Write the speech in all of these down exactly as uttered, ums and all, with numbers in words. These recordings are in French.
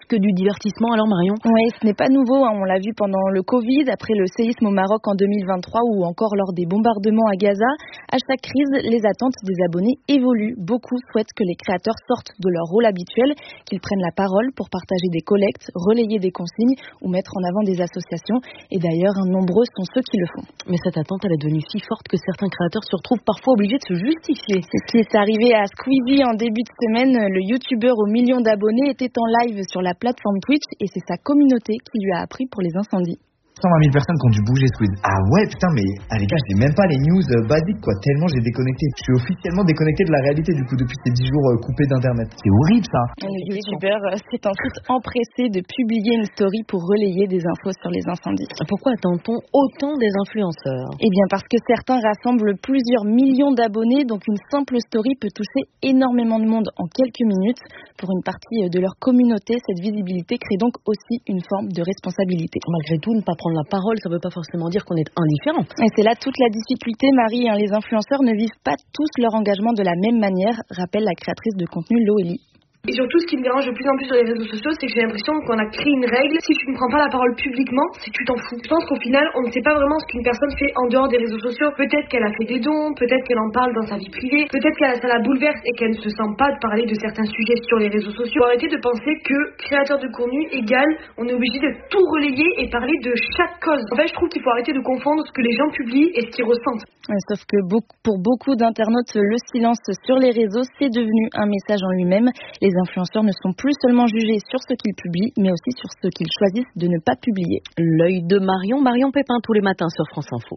que du divertissement. Alors Marion ? Oui, ce n'est pas nouveau, hein. On l'a vu pendant le Covid, après le séisme au Maroc en deux mille vingt-trois ou encore lors des bombardements à Gaza. À chaque crise, les attentes des abonnés évoluent. Beaucoup souhaitent que les créateurs sortent de leur rôle habituel, qu'ils prennent la parole pour partager des collectes, relayer des consignes ou mettre en avant des associations. Et d'ailleurs, nombreux sont ceux qui le font. Mais cette attente, elle est devenue si forte que certains créateurs se retrouvent parfois obligés de se justifier. C'est ce qui est arrivé à Squeezie en début de semaine. Le youtubeur aux millions d'abonnés était en live sur la plateforme Twitch et c'est sa communauté qui lui a appris pour les incendies. cent vingt mille personnes qui ont dû bouger Squeeze. Ah ouais, putain, mais ah les gars, j'ai même pas les news euh, basiques, quoi, tellement j'ai déconnecté. Je suis officiellement déconnecté de la réalité, du coup, depuis ces dix jours euh, coupés d'internet. C'est horrible, ça. Le youtubeur euh, s'est ensuite empressé de publier une story pour relayer des infos sur les incendies. Pourquoi attend-on autant des influenceurs ? Eh bien, parce que certains rassemblent plusieurs millions d'abonnés, donc une simple story peut toucher énormément de monde en quelques minutes. Pour une partie de leur communauté, cette visibilité crée donc aussi une forme de responsabilité. Malgré tout, ne pas prendre la parole, ça ne veut pas forcément dire qu'on est indifférent. Et c'est là toute la difficulté, Marie. Hein, les influenceurs ne vivent pas tous leur engagement de la même manière, rappelle la créatrice de contenu Loélie. Et surtout, ce qui me dérange de plus en plus sur les réseaux sociaux, c'est que j'ai l'impression qu'on a créé une règle. Si tu ne prends pas la parole publiquement, c'est que tu t'en fous. Je pense qu'au final, on ne sait pas vraiment ce qu'une personne fait en dehors des réseaux sociaux. Peut-être qu'elle a fait des dons, peut-être qu'elle en parle dans sa vie privée, peut-être que ça la bouleverse et qu'elle ne se sent pas de parler de certains sujets sur les réseaux sociaux. Faut arrêter de penser que créateur de contenu égale, on est obligé de tout relayer et parler de chaque cause. En fait, je trouve qu'il faut arrêter de confondre ce que les gens publient et ce qu'ils ressentent. Ouais, sauf que beaucoup, pour beaucoup d'internautes, le silence sur les réseaux, c'est devenu un message en lui-même. Les influenceurs ne sont plus seulement jugés sur ce qu'ils publient, mais aussi sur ce qu'ils choisissent de ne pas publier. L'œil de Marion, Marion Pépin, tous les matins sur France Info.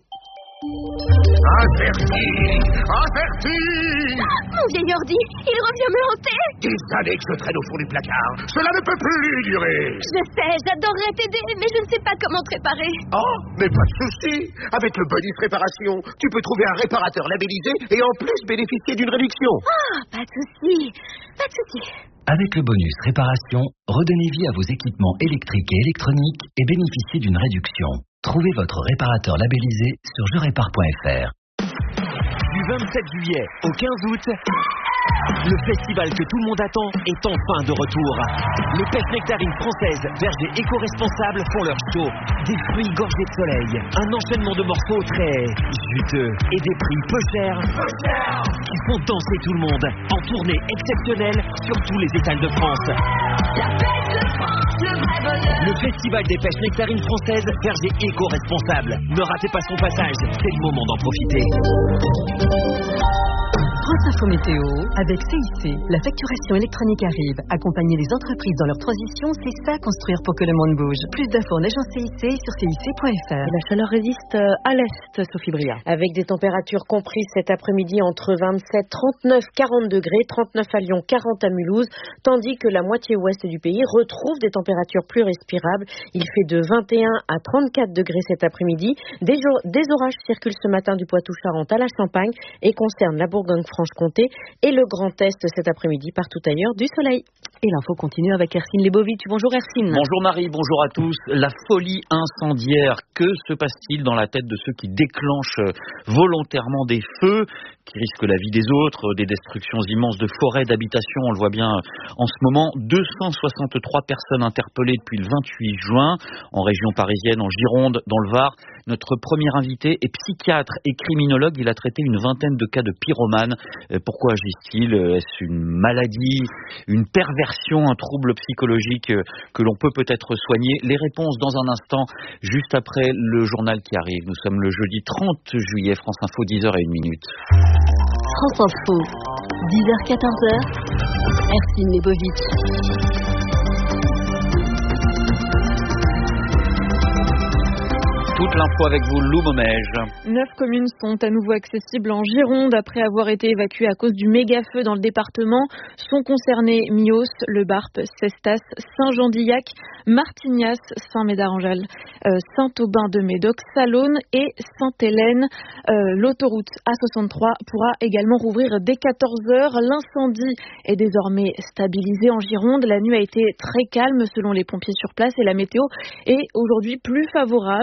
Averti, averti. Mon vieil ordi, il revient me hanter. Des années que je traîne au fond du placard. Cela ne peut plus durer. Je sais, j'adorerais t'aider, mais je ne sais pas comment te réparer. Oh, mais pas de souci. Avec le bonus réparation, tu peux trouver un réparateur labellisé et en plus bénéficier d'une réduction. Ah, pas de souci, pas de souci. Avec le bonus réparation, redonnez vie à vos équipements électriques et électroniques et bénéficiez d'une réduction. Trouvez votre réparateur labellisé sur je répare point f r. Du vingt-sept juillet au quinze août, le festival que tout le monde attend est enfin de retour. Les pêches nectarines françaises, vergers éco-responsables font leur show. Des fruits gorgés de soleil, un enchaînement de morceaux très juteux et des prix peu chers qui font danser tout le monde en tournée exceptionnelle sur tous les étals de France. La fête de France, le vrai bonheur. Le festival des pêches nectarines françaises, vergers éco-responsables. Ne ratez pas son passage, c'est le moment d'en profiter. France Info Météo, avec C I C, la facturation électronique arrive. Accompagner les entreprises dans leur transition, c'est ça construire pour que le monde bouge. Plus d'infos en agence C I C sur C I C point F R. La chaleur résiste à l'est, Sophie Bria. Avec des températures comprises cet après-midi entre vingt-sept, trente-neuf, quarante degrés, trente-neuf à Lyon, quarante à Mulhouse, tandis que la moitié ouest du pays retrouve des températures plus respirables. Il fait de vingt et un à trente-quatre degrés cet après-midi. Des, des orages circulent ce matin du Poitou-Charentes à la Champagne et concernent la Bourgogne-Franche-Comté et le Grand Est cet après-midi. Partout ailleurs, du soleil. Et l'info continue avec Hercine Lebovitch. Bonjour Hercine. Bonjour Marie, bonjour à tous. La folie incendiaire, que se passe-t-il dans la tête de ceux qui déclenchent volontairement des feux, qui risquent la vie des autres, des destructions immenses de forêts, d'habitations, on le voit bien en ce moment. deux cent soixante-trois personnes interpellées depuis le vingt-huit juin, en région parisienne, en Gironde, dans le Var. Notre premier invité est psychiatre et criminologue. Il a traité une vingtaine de cas de pyromanes. Pourquoi agissent-ils ? Est-ce une maladie, une perversion, un trouble psychologique que l'on peut peut-être soigner ? Les réponses dans un instant, juste après le journal qui arrive. Nous sommes le jeudi trente juillet, France Info, dix heures une minute. France Info, dix heures quatorze heures, Hercine Lebovitch. Toute l'info avec vous, Lou Momège. Neuf communes sont à nouveau accessibles en Gironde après avoir été évacuées à cause du méga-feu dans le département. Sont concernés Mios, Le Barp, Cestas, Saint-Jean-d'Illac, Martignas, Saint-Médard-en-Jalles, euh, Saint-Aubin-de-Médoc, Salonne et Sainte-Hélène. Euh, l'autoroute A soixante-trois pourra également rouvrir dès quatorze heures. L'incendie est désormais stabilisé en Gironde. La nuit a été très calme selon les pompiers sur place et la météo est aujourd'hui plus favorable. Les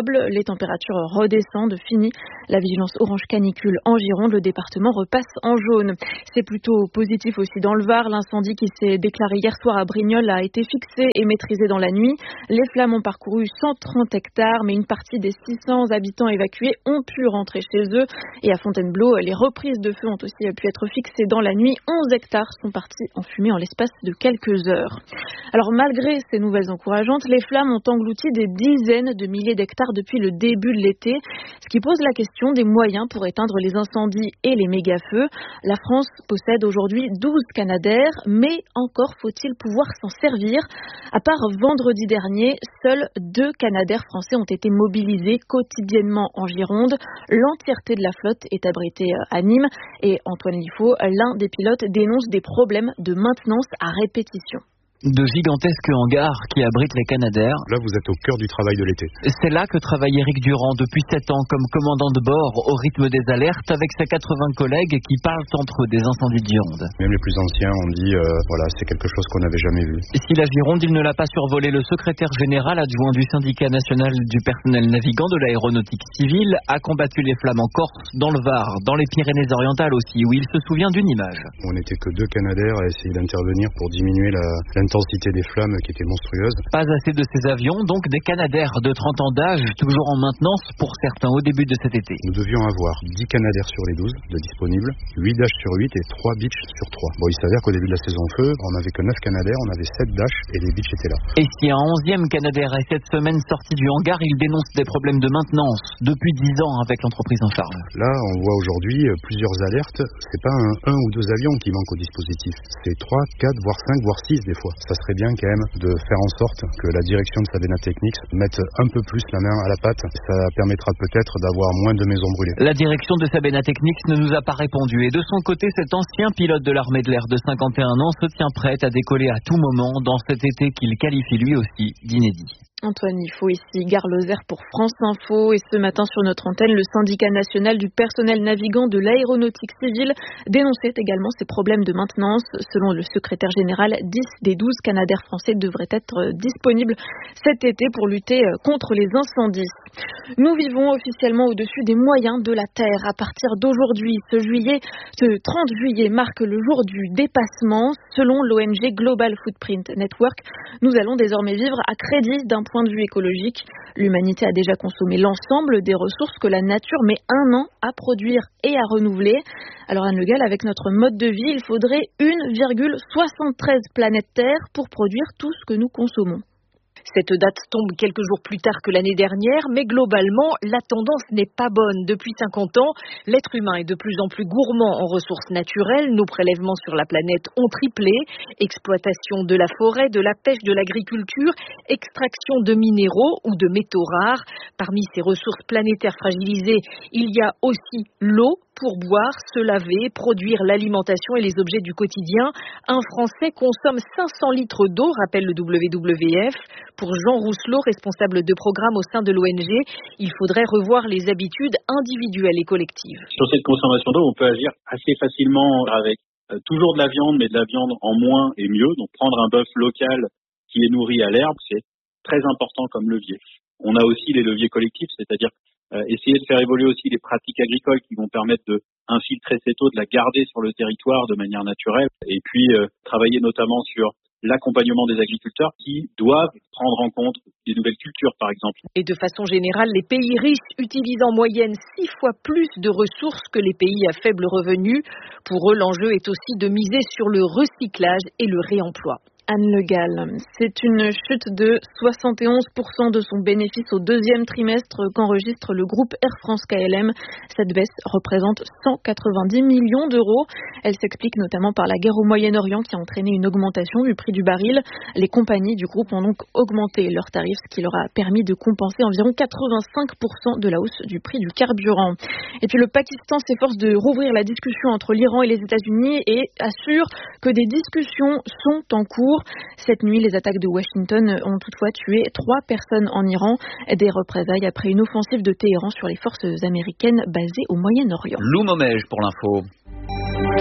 les températures redescendent. Fini la vigilance orange canicule en Gironde. Le département repasse en jaune. C'est plutôt positif aussi dans le Var. L'incendie qui s'est déclaré hier soir à Brignoles a été fixé et maîtrisé dans la nuit. Les flammes ont parcouru cent trente hectares, mais une partie des six cents habitants évacués ont pu rentrer chez eux. Et à Fontainebleau, les reprises de feu ont aussi pu être fixées dans la nuit. onze hectares sont partis en fumée en l'espace de quelques heures. Alors malgré ces nouvelles encourageantes, les flammes ont englouti des dizaines de milliers d'hectares depuis le début de l'été, ce qui pose la question des moyens pour éteindre les incendies et les méga-feux. La France possède aujourd'hui douze Canadair, mais encore faut-il pouvoir s'en servir. À part vendredi dernier, seuls deux Canadair français ont été mobilisés quotidiennement en Gironde. L'entièreté de la flotte est abritée à Nîmes et Antoine Liffaut, l'un des pilotes, dénonce des problèmes de maintenance à répétition. De gigantesques hangars qui abritent les Canadair. Là, vous êtes au cœur du travail de l'été. C'est là que travaille Éric Durand depuis sept ans comme commandant de bord au rythme des alertes avec ses quatre-vingts collègues qui parlent entre eux des incendies de Gironde. Même les plus anciens ont dit, euh, voilà, c'est quelque chose qu'on n'avait jamais vu. Si la Gironde, il ne l'a pas survolé, le secrétaire général adjoint du syndicat national du personnel navigant de l'aéronautique civile a combattu les flammes en Corse, dans le Var, dans les Pyrénées-Orientales aussi, où il se souvient d'une image. On n'était que deux Canadair à essayer d'intervenir pour diminuer la, l'intensité des flammes qui étaient monstrueuses. Pas assez de ces avions, donc des Canadair de trente ans d'âge, toujours en maintenance pour certains au début de cet été. Nous devions avoir dix Canadair sur les douze de disponibles, huit Dash sur huit et trois Beach sur trois. Bon, il s'avère qu'au début de la saison feu, on n'avait que neuf Canadair, on avait sept Dash et les Beach étaient là. Et si un onzième Canadair est cette semaine sorti du hangar, il dénonce des problèmes de maintenance depuis dix ans avec l'entreprise en charge. Là, on voit aujourd'hui plusieurs alertes. C'est pas un, un ou deux avions qui manquent au dispositif. C'est trois, quatre, voire cinq, voire six des fois. Ça serait bien quand même de faire en sorte que la direction de Sabena Technics mette un peu plus la main à la pâte. Ça permettra peut-être d'avoir moins de maisons brûlées. La direction de Sabena Technics ne nous a pas répondu et de son côté, cet ancien pilote de l'armée de l'air de cinquante et un ans se tient prêt à décoller à tout moment dans cet été qu'il qualifie lui aussi d'inédit. Antoine Liffaut ici, Gare Lozère pour France Info. Et ce matin sur notre antenne, le syndicat national du personnel navigant de l'aéronautique civile dénonçait également ces problèmes de maintenance. Selon le secrétaire général, dix des douze Canadair français devraient être disponibles cet été pour lutter contre les incendies. Nous vivons officiellement au-dessus des moyens de la Terre. À partir d'aujourd'hui, ce juillet, ce trente juillet marque le jour du dépassement. Selon l'O N G Global Footprint Network, nous allons désormais vivre à crédit d'un point de vue écologique. L'humanité a déjà consommé l'ensemble des ressources que la nature met un an à produire et à renouveler. Alors Anne Le Gall, avec notre mode de vie, il faudrait une virgule soixante-treize planètes Terre pour produire tout ce que nous consommons. Cette date tombe quelques jours plus tard que l'année dernière, mais globalement, la tendance n'est pas bonne. Depuis cinquante ans, l'être humain est de plus en plus gourmand en ressources naturelles. Nos prélèvements sur la planète ont triplé. Exploitation de la forêt, de la pêche, de l'agriculture, extraction de minéraux ou de métaux rares. Parmi ces ressources planétaires fragilisées, il y a aussi l'eau pour boire, se laver, produire l'alimentation et les objets du quotidien. Un Français consomme cinq cents litres d'eau, rappelle le W W F. Pour Jean Rousselot, responsable de programme au sein de l'O N G, il faudrait revoir les habitudes individuelles et collectives. Sur cette consommation d'eau, on peut agir assez facilement avec euh, toujours de la viande, mais de la viande en moins et mieux. Donc prendre un bœuf local qui est nourri à l'herbe, c'est très important comme levier. On a aussi les leviers collectifs, c'est-à-dire euh, essayer de faire évoluer aussi les pratiques agricoles qui vont permettre de infiltrer cette eau, de la garder sur le territoire de manière naturelle, et puis euh, travailler notamment sur l'accompagnement des agriculteurs qui doivent prendre en compte des nouvelles cultures, par exemple. Et de façon générale, les pays riches utilisent en moyenne six fois plus de ressources que les pays à faible revenu. Pour eux, l'enjeu est aussi de miser sur le recyclage et le réemploi. Anne Le Gall, c'est une chute de soixante et onze pour cent de son bénéfice au deuxième trimestre qu'enregistre le groupe Air France K L M. Cette baisse représente cent quatre-vingt-dix millions d'euros. Elle s'explique notamment par la guerre au Moyen-Orient qui a entraîné une augmentation du prix du baril. Les compagnies du groupe ont donc augmenté leurs tarifs, ce qui leur a permis de compenser environ quatre-vingt-cinq pour cent de la hausse du prix du carburant. Et puis le Pakistan s'efforce de rouvrir la discussion entre l'Iran et les États-Unis et assure que des discussions sont en cours. Cette nuit, les attaques de Washington ont toutefois tué trois personnes en Iran. Des représailles après une offensive de Téhéran sur les forces américaines basées au Moyen-Orient. Lou Momège pour l'info.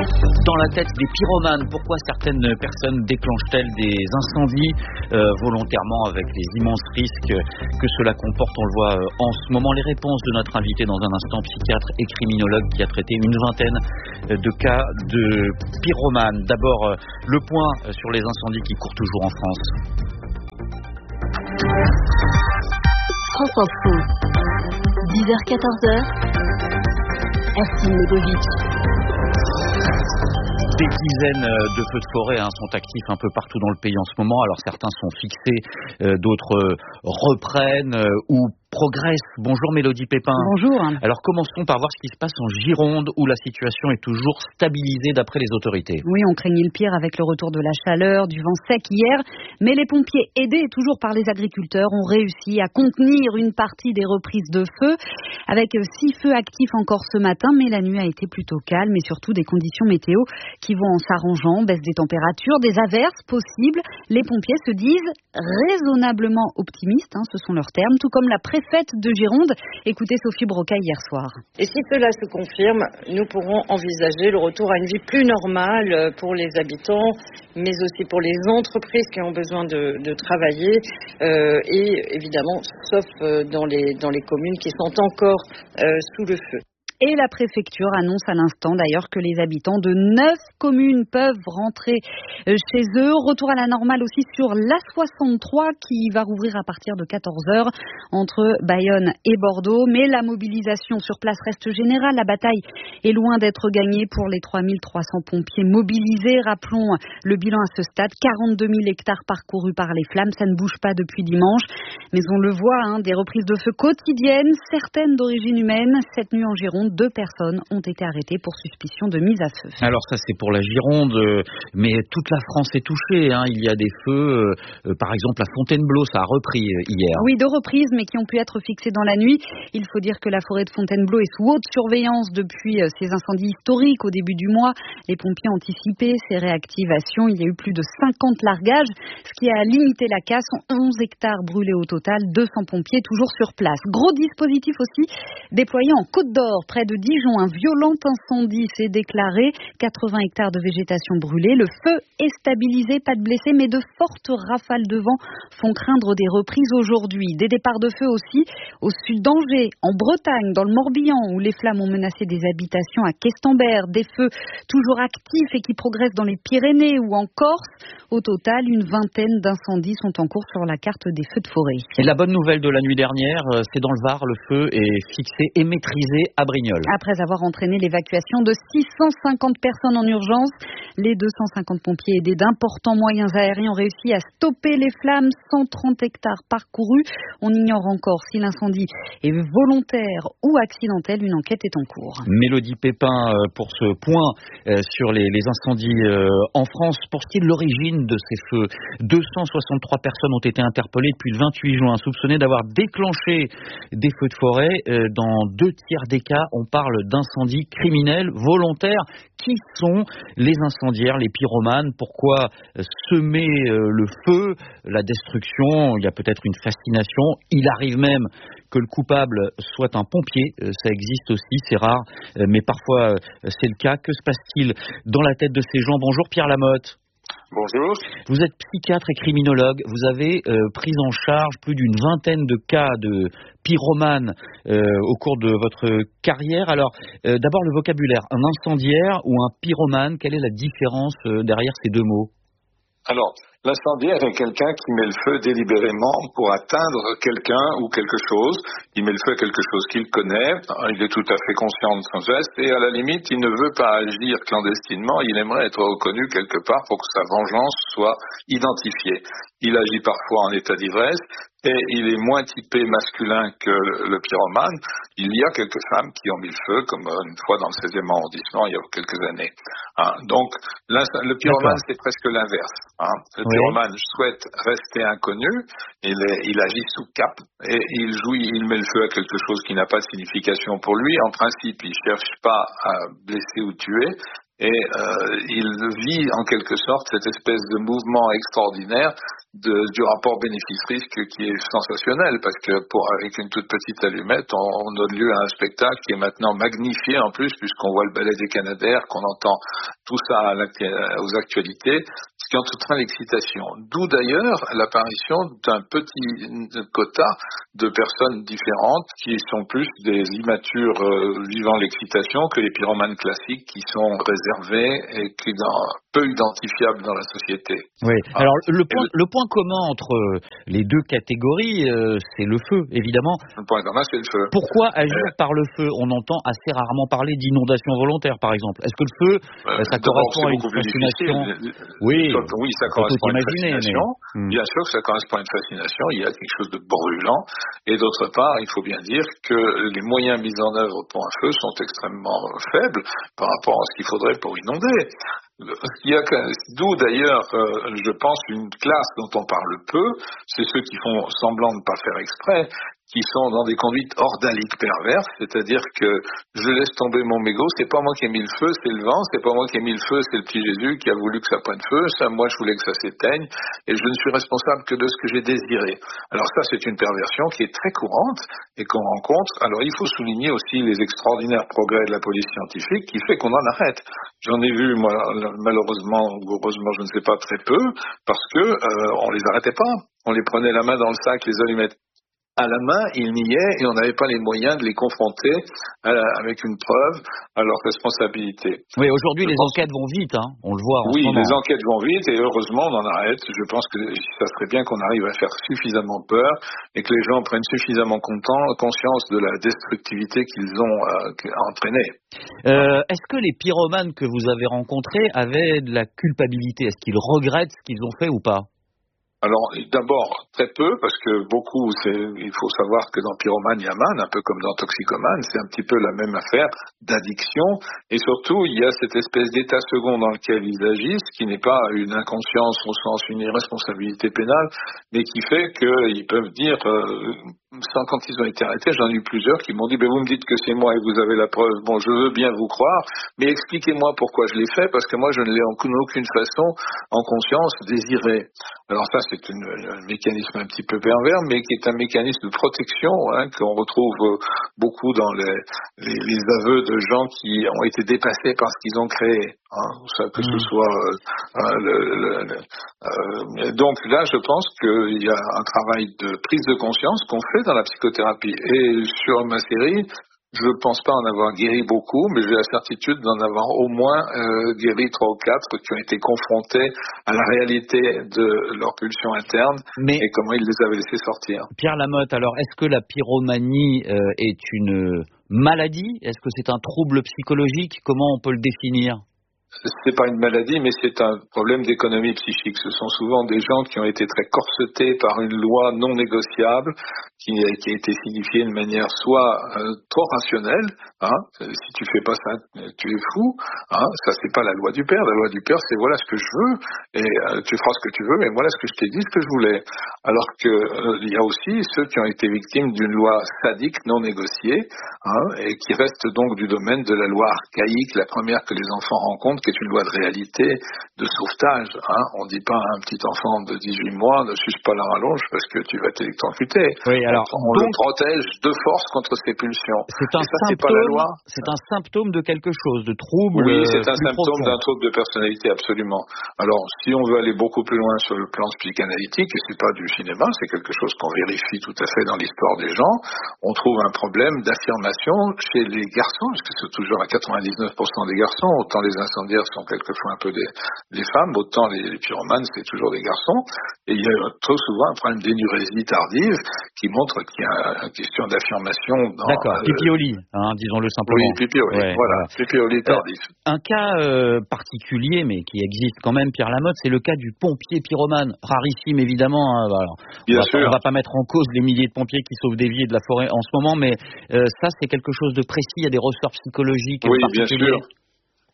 Dans la tête des pyromanes, pourquoi certaines personnes déclenchent-elles des incendies euh, volontairement avec les immenses risques que cela comporte? On le voit euh, en ce moment. Les réponses de notre invité dans un instant, psychiatre et criminologue qui a traité une vingtaine de cas de pyromanes. D'abord, euh, le point sur les incendies qui courent toujours en France. France Info, dix heures quatorze heures, Ercine Lebovitch. Des dizaines de feux de forêt hein, sont actifs un peu partout dans le pays en ce moment. Alors certains sont fixés, euh, d'autres reprennent euh, ou progressent. Bonjour Mélodie Pépin. Bonjour. Alors commençons par voir ce qui se passe en Gironde où la situation est toujours stabilisée d'après les autorités. Oui, on craignait le pire avec le retour de la chaleur, du vent sec hier, mais les pompiers, aidés toujours par les agriculteurs, ont réussi à contenir une partie des reprises de feu avec six feux actifs encore ce matin, mais la nuit a été plutôt calme et surtout des conditions météo qui vont en s'arrangeant, baisse des températures, des averses possibles. Les pompiers se disent raisonnablement optimistes, hein, ce sont leurs termes, tout comme la préfète de Gironde. Écoutez Sophie Broca hier soir. Et si cela se confirme, nous pourrons envisager le retour à une vie plus normale pour les habitants, mais aussi pour les entreprises qui ont besoin de, de travailler, euh, et évidemment, sauf dans les, dans les communes qui sont encore euh, sous le feu. Et la préfecture annonce à l'instant d'ailleurs que les habitants de neuf communes peuvent rentrer chez eux. Retour à la normale aussi sur l'A soixante-trois qui va rouvrir à partir de quatorze heures entre Bayonne et Bordeaux. Mais la mobilisation sur place reste générale. La bataille est loin d'être gagnée pour les trois mille trois cents pompiers mobilisés. Rappelons le bilan à ce stade. quarante-deux mille hectares parcourus par les flammes. Ça ne bouge pas depuis dimanche. Mais on le voit, hein, des reprises de feu quotidiennes, certaines d'origine humaine. Cette nuit en Gironde, deux personnes ont été arrêtées pour suspicion de mise à feu. Alors ça c'est pour la Gironde, mais toute la France est touchée. Hein. Il y a des feux, euh, par exemple à Fontainebleau, ça a repris hier. Oui, deux reprises, mais qui ont pu être fixées dans la nuit. Il faut dire que la forêt de Fontainebleau est sous haute surveillance depuis ces incendies historiques au début du mois. Les pompiers ont anticipé ces réactivations. Il y a eu plus de cinquante largages, ce qui a limité la casse. onze hectares brûlés au total, deux cents pompiers toujours sur place. Gros dispositif aussi déployé en Côte d'Or, près de Dijon. Un violent incendie s'est déclaré. quatre-vingts hectares de végétation brûlée. Le feu est stabilisé, pas de blessés, mais de fortes rafales de vent font craindre des reprises aujourd'hui. Des départs de feu aussi au sud d'Angers, en Bretagne, dans le Morbihan, où les flammes ont menacé des habitations à Questembert. Des feux toujours actifs et qui progressent dans les Pyrénées ou en Corse. Au total, une vingtaine d'incendies sont en cours sur la carte des feux de forêt. Et la bonne nouvelle de la nuit dernière, c'est dans le Var, le feu est fixé et maîtrisé à Brignoles. Après avoir entraîné l'évacuation de six cent cinquante personnes en urgence, les deux cent cinquante pompiers aidés d'importants moyens aériens ont réussi à stopper les flammes. cent trente hectares parcourus. On ignore encore si l'incendie est volontaire ou accidentel. Une enquête est en cours. Mélodie Pépin pour ce point sur les, les incendies en France. Pour ce qui est de l'origine de ces feux, deux cent soixante-trois personnes ont été interpellées depuis le vingt-huit juin, soupçonnées d'avoir déclenché des feux de forêt. Dans deux tiers des cas, on parle d'incendies criminels volontaires. Qui sont les incendiaires, les pyromanes? Pourquoi semer le feu, la destruction? Il y a peut-être une fascination. Il arrive même que le coupable soit un pompier. Ça existe aussi, c'est rare, mais parfois c'est le cas. Que se passe-t-il dans la tête de ces gens? Bonjour Pierre Lamotte. Bonjour. Vous êtes psychiatre et criminologue. Vous avez euh, pris en charge plus d'une vingtaine de cas de pyromanes euh, au cours de votre carrière. Alors, euh, d'abord le vocabulaire. Un incendiaire ou un pyromane, quelle est la différence euh, derrière ces deux mots? Alors, l'incendiaire est quelqu'un qui met le feu délibérément pour atteindre quelqu'un ou quelque chose. Il met le feu à quelque chose qu'il connaît, il est tout à fait conscient de son geste et à la limite, il ne veut pas agir clandestinement, il aimerait être reconnu quelque part pour que sa vengeance soit identifiée. Il agit parfois en état d'ivresse et il est moins typé masculin que le pyromane. Il y a quelques femmes qui ont mis le feu, comme une fois dans le seizième arrondissement il y a quelques années. Hein, donc, le pyromane, c'est presque l'inverse. Hein. Le oui. pyromane souhaite rester inconnu, il, est, il agit sous cape et il jouit, il met le feu à quelque chose qui n'a pas de signification pour lui. En principe, il ne cherche pas à blesser ou tuer, Et euh, il vit en quelque sorte cette espèce de mouvement extraordinaire de, du rapport bénéfice-risque qui est sensationnel, parce que pour avec une toute petite allumette, on, on donne lieu à un spectacle qui est maintenant magnifié en plus, puisqu'on voit le ballet des Canadaires, qu'on entend tout ça à aux actualités, ce qui entraîne l'excitation. D'où d'ailleurs l'apparition d'un petit quota de personnes différentes qui sont plus des immatures euh, vivant l'excitation que les pyromanes classiques qui sont réservés et qui sont peu identifiables dans la société. Oui. Ah. Alors le point, le point commun entre les deux catégories, euh, c'est le feu, évidemment. Le point commun, c'est le feu. Pourquoi agir euh... par le feu? On entend assez rarement parler d'inondation volontaire, par exemple. Est-ce que le feu, euh, ça correspond à une fascination? Oui, oui, ça correspond à une imaginer, fascination. Mais... Bien sûr que ça correspond à une fascination. Il y a quelque chose de brûlant. Et d'autre part, il faut bien dire que les moyens mis en œuvre pour un feu sont extrêmement faibles par rapport à ce qu'il faudrait pour inonder. Il y a, d'où d'ailleurs, euh, je pense, une classe dont on parle peu, c'est ceux qui font semblant de ne pas faire exprès, qui sont dans des conduites ordaliques perverses, c'est-à-dire que je laisse tomber mon mégot, c'est pas moi qui ai mis le feu, c'est le vent, c'est pas moi qui ai mis le feu, c'est le petit Jésus qui a voulu que ça prenne feu, ça, moi je voulais que ça s'éteigne, et je ne suis responsable que de ce que j'ai désiré. Alors ça, c'est une perversion qui est très courante et qu'on rencontre. Alors il faut souligner aussi les extraordinaires progrès de la police scientifique qui fait qu'on en arrête. J'en ai vu, moi, malheureusement ou heureusement, je ne sais pas, très peu, parce que euh, on les arrêtait pas. On les prenait la main dans le sac, les allumettes à la main, ils niaient et on n'avait pas les moyens de les confronter à la, avec une preuve à leur responsabilité. Oui, aujourd'hui, je les pense... enquêtes vont vite, hein, on le voit en oui, ce moment. les enquêtes vont vite et heureusement, on en arrête. Je pense que ça serait bien qu'on arrive à faire suffisamment peur et que les gens prennent suffisamment conscience de la destructivité qu'ils ont euh, entraînée. Euh, est-ce que les pyromanes que vous avez rencontrés avaient de la culpabilité? Est-ce qu'ils regrettent ce qu'ils ont fait ou pas? Alors, d'abord, très peu, parce que beaucoup, c'est, il faut savoir que dans Pyromane, il y a man, un peu comme dans Toxicomane, c'est un petit peu la même affaire d'addiction, et surtout, il y a cette espèce d'état second dans lequel ils agissent, qui n'est pas une inconscience au sens une irresponsabilité pénale, mais qui fait qu'ils peuvent dire, euh, sans, quand ils ont été arrêtés, j'en ai eu plusieurs qui m'ont dit, ben, vous me dites que c'est moi et vous avez la preuve, bon, je veux bien vous croire, mais expliquez-moi pourquoi je l'ai fait, parce que moi, je ne l'ai en aucune façon, en conscience, désiré. Alors ça, c'est une, un mécanisme un petit peu pervers, mais qui est un mécanisme de protection hein, qu'on retrouve euh, beaucoup dans les, les, les aveux de gens qui ont été dépassés par ce qu'ils ont créé. Hein, ça, que mmh. ce soit euh, le, le, le, euh, donc là, je pense qu'il y a un travail de prise de conscience qu'on fait dans la psychothérapie. Et sur ma série, je ne pense pas en avoir guéri beaucoup, mais j'ai la certitude d'en avoir au moins euh, guéri trois ou quatre qui ont été confrontés à la réalité de leur pulsion interne mais et comment ils les avaient laissés sortir. Pierre Lamotte, alors est-ce que la pyromanie euh, est une maladie? Est-ce que c'est un trouble psychologique? Comment on peut le définir? C'est pas une maladie, mais c'est un problème d'économie psychique. Ce sont souvent des gens qui ont été très corsetés par une loi non négociable, qui a, qui a été signifiée de manière soit euh, trop rationnelle, hein, si tu fais pas ça, tu es fou, hein, ça c'est pas la loi du père. La loi du père, c'est voilà ce que je veux, et euh, tu feras ce que tu veux, mais voilà ce que je t'ai dit, ce que je voulais. Alors que euh, il y a aussi ceux qui ont été victimes d'une loi sadique non négociée, hein, et qui restent donc du domaine de la loi archaïque, la première que les enfants rencontrent, qui est une loi de réalité, de sauvetage. Hein. On ne dit pas à un petit enfant de dix-huit mois, ne suce pas la rallonge parce que tu vas t'électrocuter. Oui, alors, on on donc, le protège de force contre ses pulsions. C'est un, ça, symptôme, c'est pas la loi. C'est un symptôme de quelque chose, de trouble. Oui, c'est un symptôme profond. d'un trouble de personnalité, absolument. Alors, si on veut aller beaucoup plus loin sur le plan psychanalytique, et c'est pas du cinéma, c'est quelque chose qu'on vérifie tout à fait dans l'histoire des gens, on trouve un problème d'affirmation chez les garçons, parce que c'est toujours à quatre-vingt-dix-neuf pour cent des garçons, autant les incendiaires sont quelquefois un peu des, des femmes, autant les, les pyromanes, c'est toujours des garçons. Et il y a trop souvent un problème d'énurésie tardive qui montre qu'il y a une question d'affirmation dans... D'accord, euh, pipioli, hein, disons-le simplement. Oui, pipioli, ouais, voilà, voilà. Pipioli tardif. Euh, un cas euh, particulier, mais qui existe quand même, Pierre Lamotte, c'est le cas du pompier pyromane. Rarissime, évidemment. Hein, alors, Bien on sûr. va, on va pas mettre en cause les milliers de pompiers qui sauvent des vies et de la forêt en ce moment, mais euh, ça, c'est quelque chose de précis. Il y a des ressorts psychologiques oui, particuliers. Bien sûr.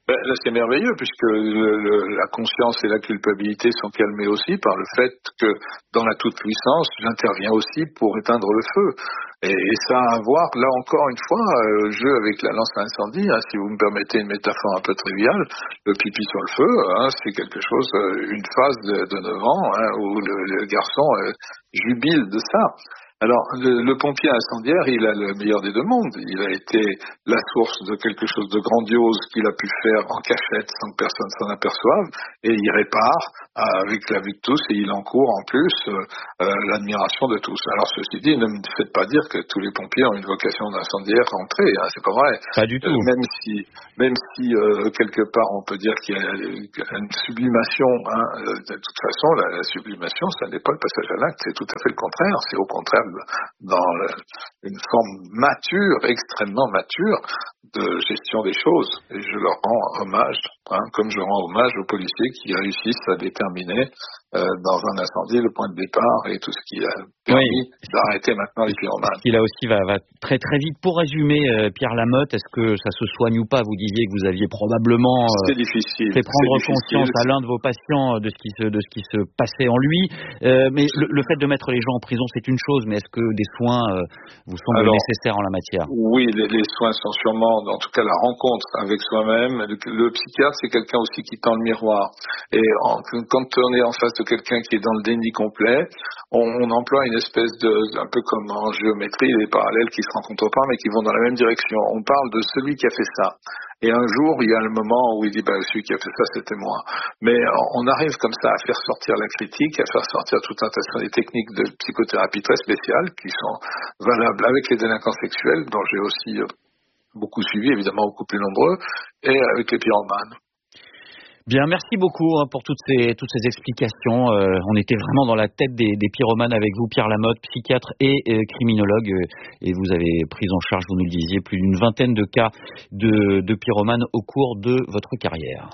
Ben, là, c'est merveilleux puisque le, le, la conscience et la culpabilité sont calmées aussi par le fait que dans la toute-puissance, j'interviens aussi pour éteindre le feu. Et, et ça a à voir, là encore une fois, euh, le jeu avec la lance à incendie, hein, si vous me permettez une métaphore un peu triviale, le pipi sur le feu, hein, c'est quelque chose, euh, une phase de, de neuf ans, hein, où le, le garçon euh, jubile de ça. Alors, le, le pompier incendiaire, il a le meilleur des deux mondes. Il a été la source de quelque chose de grandiose qu'il a pu faire en cachette sans que personne s'en aperçoive, et il répare euh, avec la vue de tous, et il encourt en plus euh, euh, l'admiration de tous. Alors, ceci dit, ne me faites pas dire que tous les pompiers ont une vocation d'incendiaire rentrée, hein, c'est pas vrai. Pas du tout. Euh, même si, même si euh, quelque part on peut dire qu'il y a une sublimation, hein, de toute façon, la, la sublimation, ça n'est pas le passage à l'acte, c'est tout à fait le contraire. C'est au contraire dans le, une forme mature, extrêmement mature de gestion des choses. Et je leur rends hommage, hein, comme je rends hommage aux policiers qui réussissent à déterminer euh, dans un incendie le point de départ et tout ce qui a permis oui. d'arrêter maintenant les pyromanes. Ce qui là aussi va, va très très vite. Pour résumer, euh, Pierre Lamotte, est-ce que ça se soigne ou pas? Vous disiez que vous aviez probablement euh, c'est difficile. fait prendre c'est conscience difficile. à l'un de vos patients de ce qui se, de ce qui se passait en lui. Euh, mais le, le fait de mettre les gens en prison, c'est une chose, mais est-ce que des soins euh, vous semblent Alors, nécessaires en la matière? Oui, les, les soins sont sûrement, en tout cas la rencontre avec soi-même. Le, le psychiatre, c'est quelqu'un aussi qui tend le miroir. Et en, quand on est en face de quelqu'un qui est dans le déni complet, on, on emploie une espèce de, un peu comme en géométrie, des parallèles qui se rencontrent pas, mais qui vont dans la même direction. On parle de celui qui a fait ça. Et un jour, il y a le moment où il dit, bah, celui qui a fait ça, c'était moi. Mais on arrive comme ça à faire sortir la critique, à faire sortir tout un tas de techniques de psychothérapie très spéciales qui sont valables avec les délinquants sexuels, dont j'ai aussi beaucoup suivi, évidemment beaucoup plus nombreux, et avec les pyromanes. Bien, merci beaucoup hein, pour toutes ces, toutes ces explications. Euh, on était vraiment dans la tête des, des pyromanes avec vous, Pierre Lamotte, psychiatre et euh, criminologue. Euh, et vous avez pris en charge, vous nous le disiez, plus d'une vingtaine de cas de, de pyromanes au cours de votre carrière.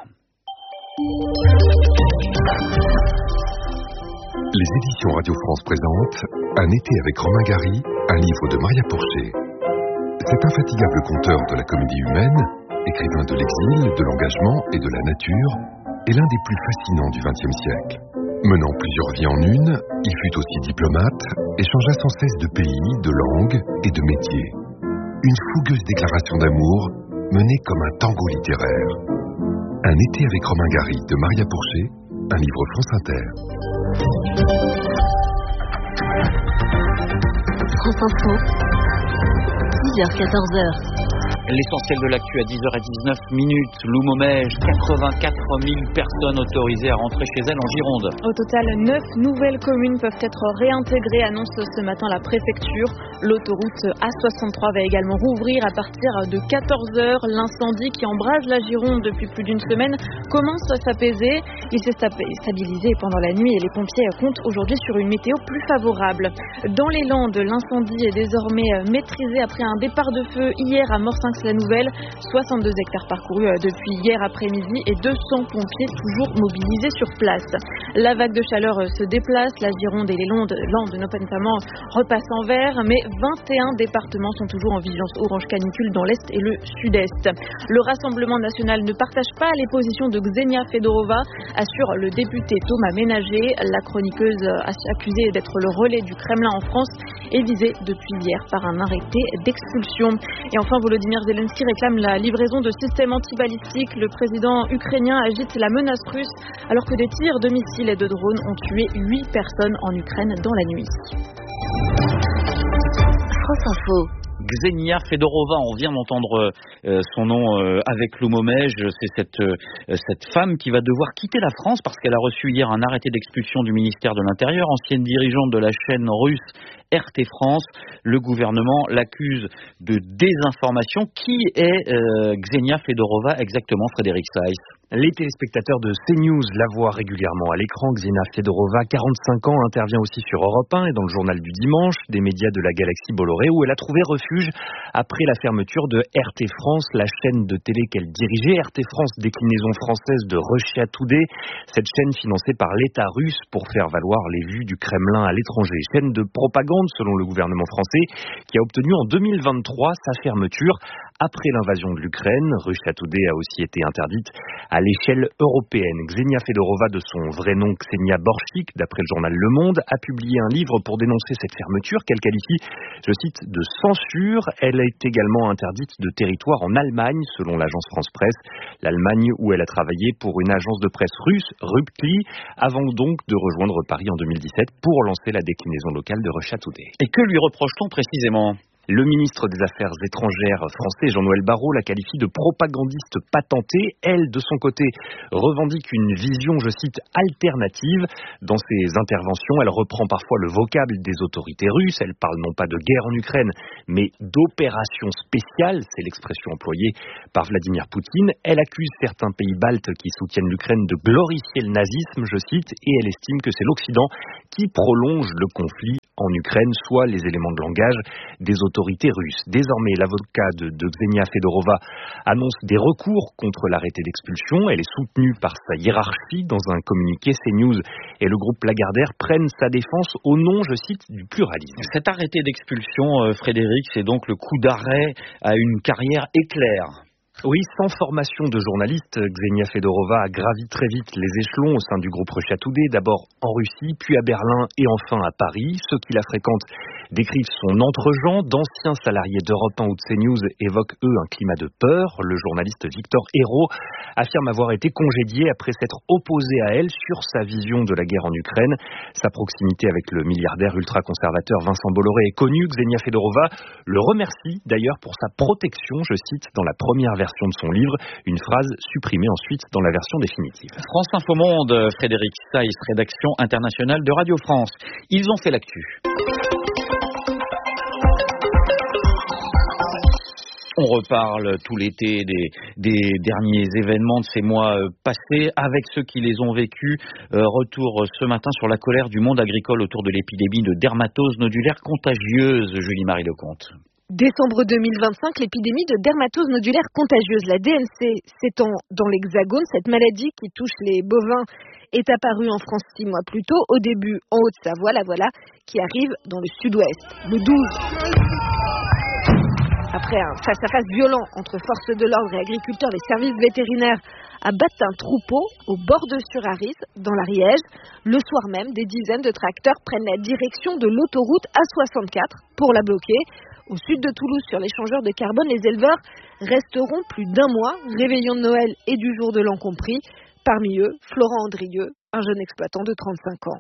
Les éditions Radio France présentent Un été avec Romain Gary, un livre de Maria Pourchet. Cet infatigable conteur de la comédie humaine, écrivain de l'exil, de l'engagement et de la nature, est l'un des plus fascinants du vingtième siècle. Menant plusieurs vies en une, il fut aussi diplomate et changea sans cesse de pays, de langue et de métier. Une fougueuse déclaration d'amour menée comme un tango littéraire. Un été avec Romain Gary de Maria Pourchet, un livre France Inter. France Info, dix heures quatorze heures. L'essentiel de l'actu à dix heures dix-neuf minutes. Loumomège, quatre-vingt-quatre mille personnes autorisées à rentrer chez elles en Gironde. Au total, neuf nouvelles communes peuvent être réintégrées, annonce ce matin la préfecture. L'autoroute A soixante-trois va également rouvrir à partir de quatorze heures. L'incendie qui embrase la Gironde depuis plus d'une semaine commence à s'apaiser. Il s'est stabilisé pendant la nuit et les pompiers comptent aujourd'hui sur une météo plus favorable. Dans les Landes, l'incendie est désormais maîtrisé après un départ de feu hier à Morsinx-la-Nouvelle. soixante-deux hectares parcourus depuis hier après-midi et deux cents pompiers toujours mobilisés sur place. La vague de chaleur se déplace. La Gironde et les Landes, Landes notamment, repassent en vert, mais vingt et un départements sont toujours en vigilance orange canicule dans l'Est et le Sud-Est. Le Rassemblement national ne partage pas les positions de Ksenia Fedorova, assure le député Thomas Ménager. La chroniqueuse accusée d'être le relais du Kremlin en France est visée depuis hier par un arrêté d'expulsion. Et enfin, Volodymyr Zelensky réclame la livraison de systèmes antibalistiques. Le président ukrainien agite la menace russe alors que des tirs de missiles et de drones ont tué huit personnes en Ukraine dans la nuit. France Info. Ksenia Fedorova, on vient d'entendre euh, son nom euh, avec Loumomège, c'est cette, euh, cette femme qui va devoir quitter la France parce qu'elle a reçu hier un arrêté d'expulsion du ministère de l'Intérieur, ancienne dirigeante de la chaîne russe R T France. Le gouvernement l'accuse de désinformation. Qui est euh, Ksenia Fedorova exactement, Frédéric Seiss? Les téléspectateurs de CNews la voient régulièrement à l'écran. Ksenia Fedorova, quarante-cinq ans, intervient aussi sur Europe un et dans le journal du dimanche, des médias de la galaxie Bolloré, où elle a trouvé refuge après la fermeture de R T France, la chaîne de télé qu'elle dirigeait. R T France, déclinaison française de Russia Today, cette chaîne financée par l'État russe pour faire valoir les vues du Kremlin à l'étranger. Chaîne de propagande selon le gouvernement français qui a obtenu en deux mille vingt-trois sa fermeture après l'invasion de l'Ukraine. Russia Today a aussi été interdite à l'échelle européenne. Xenia Fedorova, de son vrai nom Ksenia Borchik, d'après le journal Le Monde, a publié un livre pour dénoncer cette fermeture qu'elle qualifie, je cite, de censure. Elle est également interdite de territoire en Allemagne, selon l'agence France Presse. L'Allemagne où elle a travaillé pour une agence de presse russe, Ruptli, avant donc de rejoindre Paris en deux mille dix-sept pour lancer la déclinaison locale de Russia Today. Et que lui reproche-t-on précisément ? Le ministre des Affaires étrangères français, Jean-Noël Barrot, la qualifie de propagandiste patentée. Elle, de son côté, revendique une vision, je cite, alternative. Dans ses interventions, elle reprend parfois le vocable des autorités russes. Elle parle non pas de guerre en Ukraine, mais d'opération spéciale. C'est l'expression employée par Vladimir Poutine. Elle accuse certains pays baltes qui soutiennent l'Ukraine de glorifier le nazisme, je cite, et elle estime que c'est l'Occident qui prolonge le conflit en Ukraine, soit les éléments de langage des autorités russes. Désormais, l'avocat de, de Xenia Fedorova annonce des recours contre l'arrêté d'expulsion. Elle est soutenue par sa hiérarchie. Dans un communiqué, CNews et le groupe Lagardère prennent sa défense au nom, je cite, du pluralisme. Cet arrêté d'expulsion, euh, Frédéric, c'est donc le coup d'arrêt à une carrière éclair. Oui, sans formation de journaliste, Xenia Fedorova a gravi très vite les échelons au sein du groupe Russia Today, d'abord en Russie, puis à Berlin et enfin à Paris. Ceux qui la fréquentent décrivent son entre-gens. D'anciens salariés d'Europe un ou de CNews évoquent, eux, un climat de peur. Le journaliste Victor Hérault affirme avoir été congédié après s'être opposé à elle sur sa vision de la guerre en Ukraine. Sa proximité avec le milliardaire ultra-conservateur Vincent Bolloré est connue. Xenia Fedorova le remercie d'ailleurs pour sa protection, je cite, dans la première version de son livre, une phrase supprimée ensuite dans la version définitive. France Info Monde, Frédéric Saïs, rédaction internationale de Radio France. Ils ont fait l'actu. On reparle tout l'été des, des derniers événements de ces mois passés avec ceux qui les ont vécus. Euh, retour ce matin sur la colère du monde agricole autour de l'épidémie de dermatose nodulaire contagieuse. Julie-Marie Lecomte. Décembre deux mille vingt-cinq, l'épidémie de dermatose nodulaire contagieuse, la D N C, s'étend dans l'Hexagone. Cette maladie qui touche les bovins est apparue en France six mois plus tôt, au début en Haute-Savoie, la voilà, qui arrive dans le sud-ouest, le douze. Après un face-à-face violent entre forces de l'ordre et agriculteurs, les services vétérinaires abattent un troupeau au bord de Suraris, dans l'Ariège. Le soir même, des dizaines de tracteurs prennent la direction de l'autoroute A soixante-quatre pour la bloquer. Au sud de Toulouse, sur l'échangeur de carbone, les éleveurs resteront plus d'un mois, réveillon de Noël et du jour de l'an compris. Parmi eux, Florent Andrieux, un jeune exploitant de trente-cinq ans.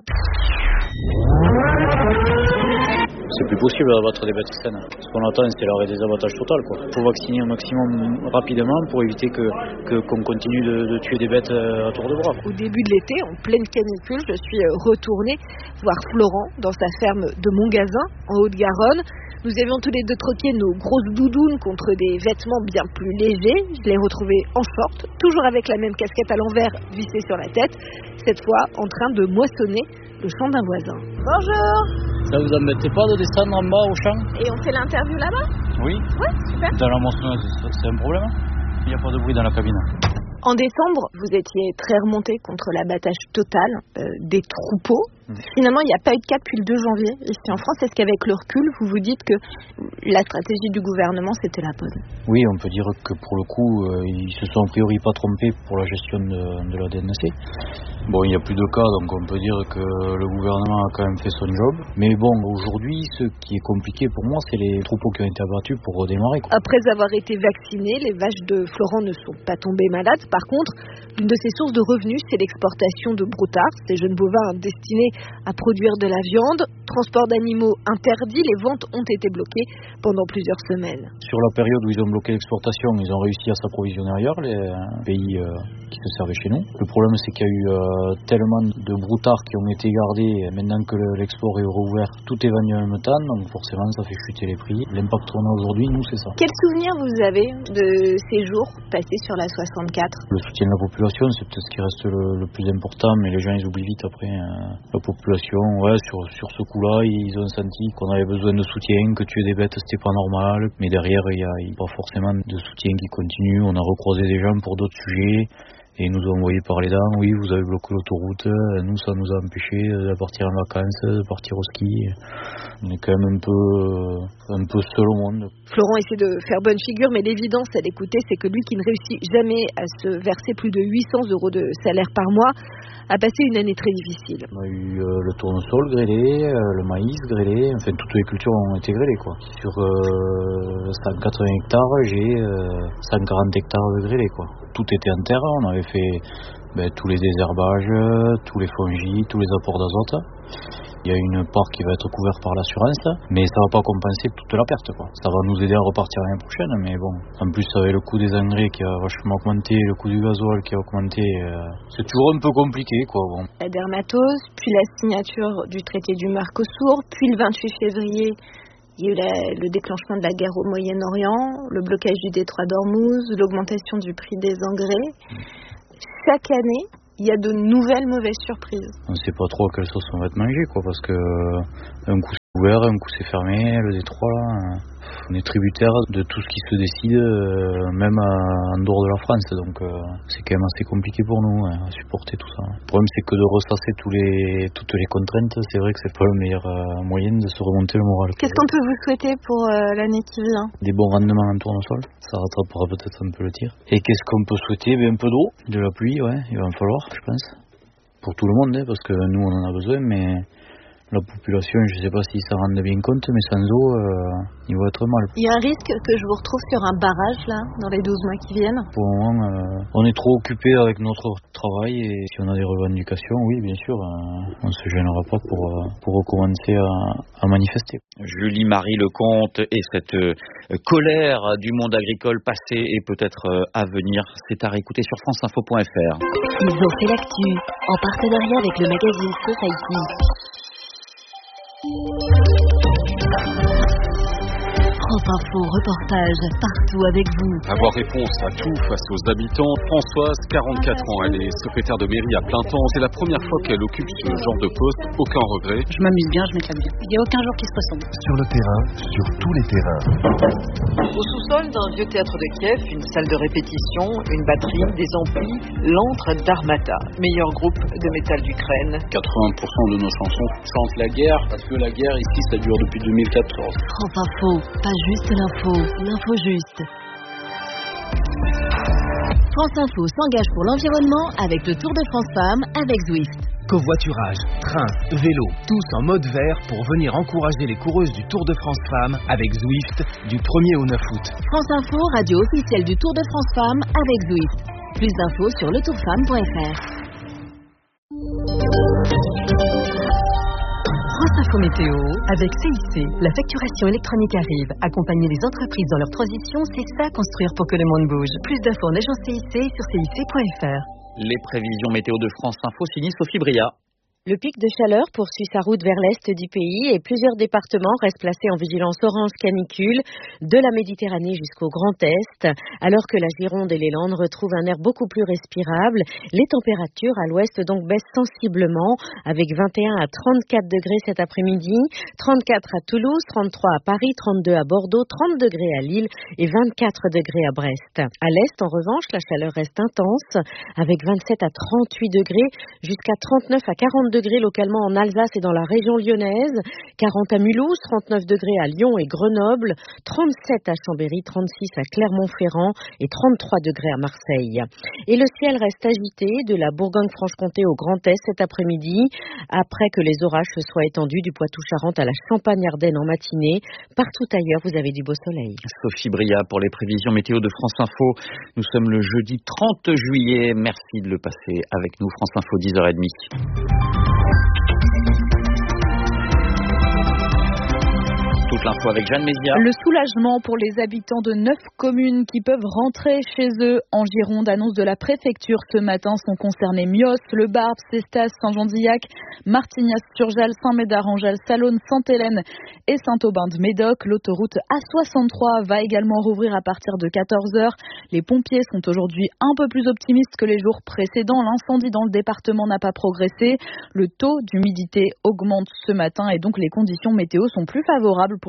C'est plus possible d'abattre des bêtes saines. Ce qu'on attend, c'est l'arrêt des abattages total. Il faut vacciner un maximum rapidement pour éviter que, que, qu'on continue de, de tuer des bêtes à tour de bras. Au début de l'été, en pleine canicule, je suis retournée voir Florent dans sa ferme de Montgazin, en Haute-Garonne. Nous avions tous les deux troqué nos grosses doudounes contre des vêtements bien plus légers. Je l'ai retrouvé en short, toujours avec la même casquette à l'envers vissée sur la tête, cette fois en train de moissonner le champ d'un voisin. Bonjour. Ça vous embêtait pas de descendre en bas au champ? Et on fait l'interview là-bas? Oui. Ouais, super. Dans la moissonneuse, c'est un problème? Il n'y a pas de bruit dans la cabine. En décembre, vous étiez très remonté contre l'abattage total euh, des troupeaux. Mmh. Finalement, il n'y a pas eu de cas depuis le deux janvier ici en France. Est-ce qu'avec le recul, vous vous dites que la stratégie du gouvernement, c'était la bonne? Oui, on peut dire que pour le coup, euh, ils se sont a priori pas trompés pour la gestion de, de la D N C. Bon, il n'y a plus de cas, donc on peut dire que le gouvernement a quand même fait son job. Mais bon, aujourd'hui, ce qui est compliqué pour moi, c'est les troupeaux qui ont été abattus pour redémarrer, quoi. Après avoir été vaccinés, les vaches de Florent ne sont pas tombées malades. Par contre, l'une de ses sources de revenus, c'est l'exportation de broutards, ces jeunes bovins destinés à produire de la viande. Transport d'animaux interdit, les ventes ont été bloquées pendant plusieurs semaines. Sur la période où ils ont bloqué l'exportation, ils ont réussi à s'approvisionner ailleurs, les pays euh, qui se servaient chez nous. Le problème, c'est qu'il y a eu euh, tellement de broutards qui ont été gardés. Maintenant que l'export est rouvert, tout est vendu en même temps, donc forcément, ça fait chuter les prix. L'impact qu'on a aujourd'hui, nous, c'est ça. Quel souvenir vous avez de ces jours passés sur la soixante-quatre? Le soutien de la population, c'est peut-être ce qui reste le, le plus important, mais les gens, ils oublient vite après. Euh, la population, ouais, sur, sur ce coup-là, ils ont senti qu'on avait besoin de soutien, que tuer des bêtes, c'était pas normal. Mais derrière, il n'y a, a pas forcément de soutien qui continue. On a recroisé des gens pour d'autres sujets. Et ils nous ont envoyé par les dents, oui, vous avez bloqué l'autoroute, nous, ça nous a empêchés de partir en vacances, de partir au ski. On est quand même un peu, un peu seul au monde. Florent essaie de faire bonne figure, mais l'évidence à l'écouter, c'est que lui qui ne réussit jamais à se verser plus de huit cents euros de salaire par mois, a passé une année très difficile. On a eu euh, le tournesol grêlé, euh, le maïs grêlé, enfin toutes les cultures ont été grêlées quoi. Sur euh, cent quatre-vingts hectares, j'ai euh, cent quarante hectares de grêlé quoi. Tout était en terre, on avait fait ben, tous les désherbages, tous les fongis, tous les apports d'azote. Il y a une part qui va être couverte par l'assurance, mais ça va pas compenser toute la perte, quoi. Ça va nous aider à repartir l'année prochaine, mais bon. En plus, avec le coût des engrais qui a vachement augmenté, le coût du gasoil qui a augmenté, euh, c'est toujours un peu compliqué, quoi. Bon. La dermatose, puis la signature du traité du Mercosur, puis le vingt-huit février, il y a eu la, le déclenchement de la guerre au Moyen-Orient, le blocage du détroit d'Ormuz, l'augmentation du prix des engrais. Chaque année, il y a de nouvelles mauvaises surprises. On ne sait pas trop à quelle sauce on va être mangé, quoi, parce que un coup c'est ouvert, un coup c'est fermé, le détroit là, on est tributaire de tout ce qui se décide, même en dehors de la France, donc c'est quand même assez compliqué pour nous à supporter tout ça. Le problème c'est que de ressasser tous les, toutes les contraintes, c'est vrai que c'est pas le meilleur moyen de se remonter le moral. Qu'est-ce qu'on peut vous souhaiter pour l'année qui vient? Des bons rendements en tournesol, ça rattrapera peut-être un peu le tir. Et qu'est-ce qu'on peut souhaiter? Ben, un peu d'eau, de la pluie, ouais, il va en falloir, je pense. Pour tout le monde, hein, parce que nous on en a besoin, mais la population, je ne sais pas s'ils s'en rendent bien compte, mais sans eau, euh, ils vont être mal. Il y a un risque que je vous retrouve sur un barrage, là, dans les douze mois qui viennent? Pour le moment, euh, on est trop occupé avec notre travail, et si on a des revendications, oui, bien sûr, euh, on ne se gênera pas pour, euh, pour recommencer à, à manifester. Julie-Marie Lecomte et cette euh, colère du monde agricole passé et peut-être euh, à venir, c'est à réécouter sur franceinfo point f r. Ils ont fait l'actu, en partenariat avec le magazine Society. France Info, reportage partout avec vous. Avoir réponse à tout face aux habitants. Françoise, quarante-quatre ans, elle est secrétaire de mairie à plein temps. C'est la première fois qu'elle occupe ce genre de poste. Aucun regret. Je m'amuse bien, je m'éclate bien. Il n'y a aucun jour qui se ressemble. Sur le terrain, sur tous les terrains. Au sous-sol d'un vieux théâtre de Kiev, une salle de répétition, une batterie, des amplis, l'antre d'Armata, meilleur groupe de métal d'Ukraine. quatre-vingts pour cent de nos chansons chantent la guerre, parce que la guerre ici, ça dure depuis deux mille quatorze. France Info, pas juste l'info, l'info juste. France Info s'engage pour l'environnement avec le Tour de France Femmes avec Zwift. Covoiturage, train, vélo, tous en mode vert pour venir encourager les coureuses du Tour de France Femmes avec Zwift du premier au neuf août. France Info, radio officielle du Tour de France Femmes avec Zwift. Plus d'infos sur le tour femme point f r. France Info Météo, avec C I C, la facturation électronique arrive. Accompagner les entreprises dans leur transition, c'est ça construire pour que le monde bouge. Plus d'infos en agence C I C sur C I C point f r. Les prévisions météo de France Info signent Sophie Bria. Le pic de chaleur poursuit sa route vers l'est du pays et plusieurs départements restent placés en vigilance orange canicule, de la Méditerranée jusqu'au Grand Est. Alors que la Gironde et les Landes retrouvent un air beaucoup plus respirable, les températures à l'ouest donc baissent sensiblement avec vingt et un à trente-quatre degrés cet après-midi, trente-quatre à Toulouse, trente-trois à Paris, trente-deux à Bordeaux, trente degrés à Lille et vingt-quatre degrés à Brest. À l'est, en revanche, la chaleur reste intense avec vingt-sept à trente-huit degrés jusqu'à trente-neuf à quarante degrés localement en Alsace et dans la région lyonnaise, quarante à Mulhouse, trente-neuf degrés à Lyon et Grenoble, trente-sept à Chambéry, trente-six à Clermont-Ferrand et trente-trois degrés à Marseille. Et le ciel reste agité de la Bourgogne-Franche-Comté au Grand Est cet après-midi, après que les orages se soient étendus du Poitou-Charentes à la Champagne-Ardenne en matinée. Partout ailleurs, vous avez du beau soleil. Sophie Bria pour les prévisions météo de France Info. Nous sommes le jeudi trente juillet. Merci de le passer avec nous. France Info, dix heures trente. Toute l'info avec Jeanne Mézia. Le soulagement pour les habitants de neuf communes qui peuvent rentrer chez eux en Gironde. Annonce de la préfecture ce matin. Sont concernés Mios, Le Barbe, Cestas, Saint-Jean-d'Illac, Martignas-Turjal, Saint-Médard, Angèle, Salonne, Sainte-Hélène et Saint-Aubin-de-Médoc. L'autoroute A soixante-trois va également rouvrir à partir de quatorze heures. Les pompiers sont aujourd'hui un peu plus optimistes que les jours précédents. L'incendie dans le département n'a pas progressé. Le taux d'humidité augmente ce matin et donc les conditions météo sont plus favorables pour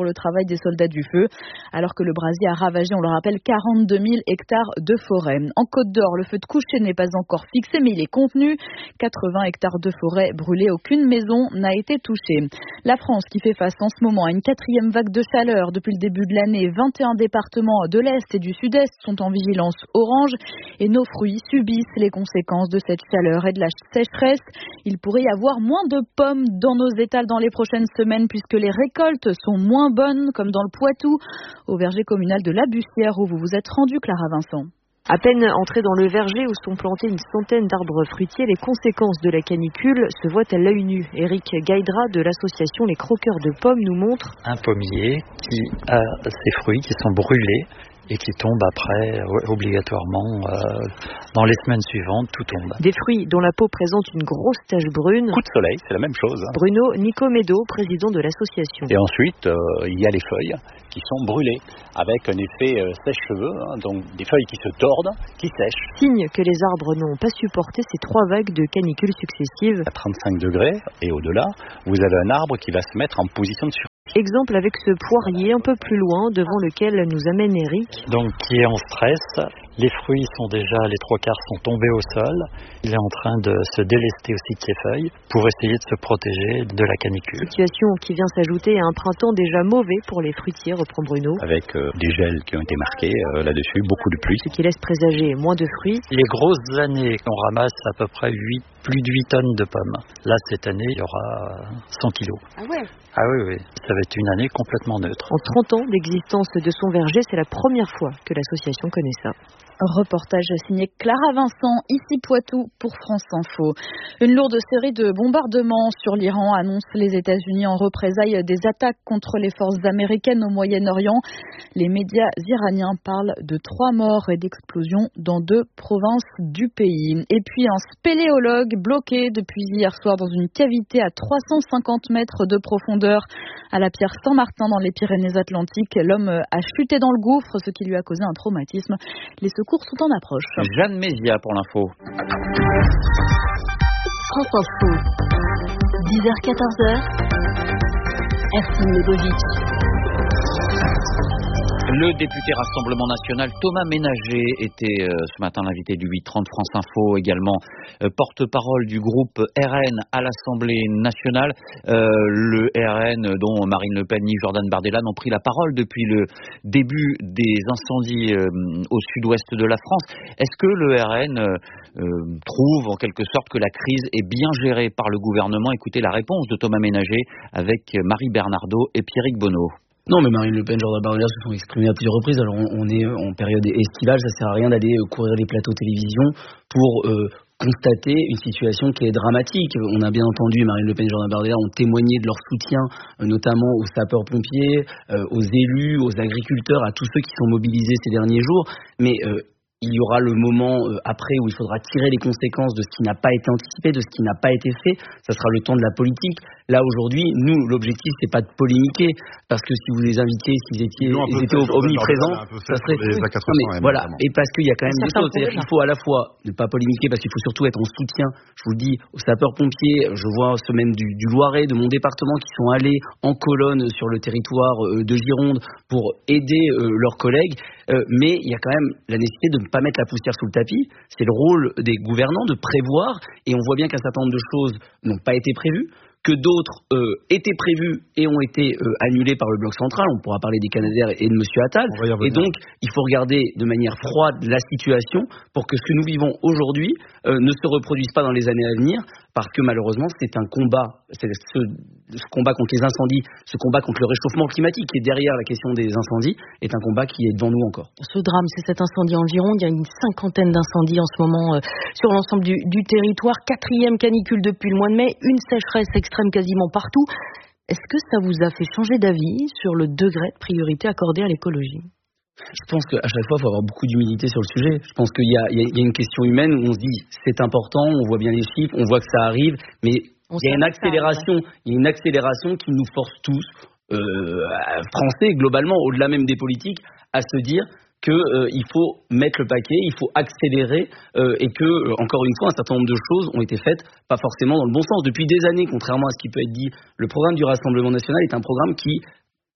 le travail des soldats du feu, alors que le brasier a ravagé, on le rappelle, quarante-deux mille hectares de forêt. En Côte d'Or, le feu de coucher n'est pas encore fixé, mais il est contenu. quatre-vingts hectares de forêt brûlés, aucune maison n'a été touchée. La France qui fait face en ce moment à une quatrième vague de chaleur depuis le début de l'année. vingt et un départements de l'Est et du Sud-Est sont en vigilance orange et nos fruits subissent les conséquences de cette chaleur et de la sécheresse. Il pourrait y avoir moins de pommes dans nos étals dans les prochaines semaines puisque les récoltes sont moins bonnes, comme dans le Poitou, au verger communal de la Bussière où vous vous êtes rendu, Clara Vincent. À peine entré dans le verger où sont plantés une centaine d'arbres fruitiers, les conséquences de la canicule se voient à l'œil nu. Éric Gaïdra de l'association Les Croqueurs de Pommes nous montre un pommier qui a ses fruits qui sont brûlés et qui tombe après, obligatoirement, euh, dans les semaines suivantes, tout tombe. Des fruits dont la peau présente une grosse tache brune. Coup de soleil, c'est la même chose. Hein. Bruno Nicomedo, président de l'association. Et ensuite, euh, il y a les feuilles qui sont brûlées, avec un effet euh, sèche-cheveux, hein, donc des feuilles qui se tordent, qui sèchent. Signe que les arbres n'ont pas supporté ces trois vagues de canicules successives. À trente-cinq degrés et au-delà, vous avez un arbre qui va se mettre en position de survie. Exemple avec ce poirier un peu plus loin devant lequel nous amène Eric. Donc qui est en stress, les fruits sont déjà, les trois quarts sont tombés au sol. Il est en train de se délester aussi de ses feuilles pour essayer de se protéger de la canicule. Situation qui vient s'ajouter à un printemps déjà mauvais pour les fruitiers, reprend Bruno. Avec euh, des gels qui ont été marqués euh, là-dessus, beaucoup de pluie. Ce qui laisse présager moins de fruits. Les grosses années, on ramasse à peu près huit, plus de huit tonnes de pommes. Là, cette année, il y aura cent kilos. Ah ouais? Ah oui, oui. Ça va être une année complètement neutre. En trente ans d'existence de son verger, c'est la première fois que l'association connaît ça. Reportage signé Clara Vincent, ici Poitou pour France Info. Une lourde série de bombardements sur l'Iran annonce les États-Unis en représailles des attaques contre les forces américaines au Moyen-Orient. Les médias iraniens parlent de trois morts et d'explosions dans deux provinces du pays. Et puis un spéléologue bloqué depuis hier soir dans une cavité à trois cent cinquante mètres de profondeur à la pierre Saint-Martin dans les Pyrénées-Atlantiques. L'homme a chuté dans le gouffre, ce qui lui a causé un traumatisme. Les secours sont en approche. Jeanne Mézia pour l'info. France Info. dix heures quatorze heures. Ersin Lebovic. Le député Rassemblement National Thomas Ménager était euh, ce matin l'invité du huit trente France Info, également euh, porte-parole du groupe R N à l'Assemblée nationale. Euh, le R N dont Marine Le Pen ni Jordan Bardella n'ont pris la parole depuis le début des incendies euh, au sud-ouest de la France. Est-ce que le R N euh, euh, trouve en quelque sorte que la crise est bien gérée par le gouvernement? Écoutez la réponse de Thomas Ménager avec Marie Bernardo et Pierrick Bonneau. Non, mais Marine Le Pen, Jordan Bardella se sont exprimés à plusieurs reprises. Alors on, on est en période estivale, ça sert à rien d'aller courir les plateaux télévision pour euh, constater une situation qui est dramatique. On a bien entendu Marine Le Pen et Jordan Bardella ont témoigné de leur soutien, euh, notamment aux sapeurs-pompiers, euh, aux élus, aux agriculteurs, à tous ceux qui sont mobilisés ces derniers jours. Mais euh, il y aura le moment euh, après où il faudra tirer les conséquences de ce qui n'a pas été anticipé, de ce qui n'a pas été fait. Ça sera le temps de la politique. Là aujourd'hui, nous, l'objectif c'est pas de polémiquer, parce que si vous les invitiez, s'ils étaient, ils étaient omniprésents, ça serait. Non, mais voilà. Et parce qu'il y a quand même des choses. C'est-à-dire qu'il faut à la fois ne pas polémiquer, parce qu'il faut surtout être en soutien. Je vous le dis, aux sapeurs-pompiers. Je vois ceux même du, du Loiret, de mon département, qui sont allés en colonne sur le territoire de Gironde pour aider euh, leurs collègues. Euh, mais il y a quand même la nécessité de ne pas mettre la poussière sous le tapis. C'est le rôle des gouvernants de prévoir, et on voit bien qu'un certain nombre de choses n'ont pas été prévues, que d'autres euh, étaient prévues et ont été euh, annulées par le bloc central. On pourra parler des Canadair et de M. Attal. Et donc, il faut regarder de manière froide la situation pour que ce que nous vivons aujourd'hui euh, ne se reproduise pas dans les années à venir, parce que malheureusement, c'est un combat, c'est ce, ce combat contre les incendies, ce combat contre le réchauffement climatique qui est derrière la question des incendies, est un combat qui est devant nous encore. Ce drame, c'est cet incendie en Gironde. Il y a une cinquantaine d'incendies en ce moment euh, sur l'ensemble du, du territoire. Quatrième canicule depuis le mois de mai, une sécheresse extrême quasiment partout. Est-ce que ça vous a fait changer d'avis sur le degré de priorité accordé à l'écologie ? Je pense qu'à chaque fois, il faut avoir beaucoup d'humilité sur le sujet. Je pense qu'il y a, il y a une question humaine où on se dit c'est important, on voit bien les chiffres, on voit que ça arrive, mais on il y a une accélération, ça, ouais. il y a une accélération qui nous force tous, euh, Français globalement, au-delà même des politiques, à se dire qu'il euh, faut mettre le paquet, il faut accélérer euh, et que, euh, encore une fois, un certain nombre de choses ont été faites pas forcément dans le bon sens. Depuis des années, contrairement à ce qui peut être dit, le programme du Rassemblement National est un programme qui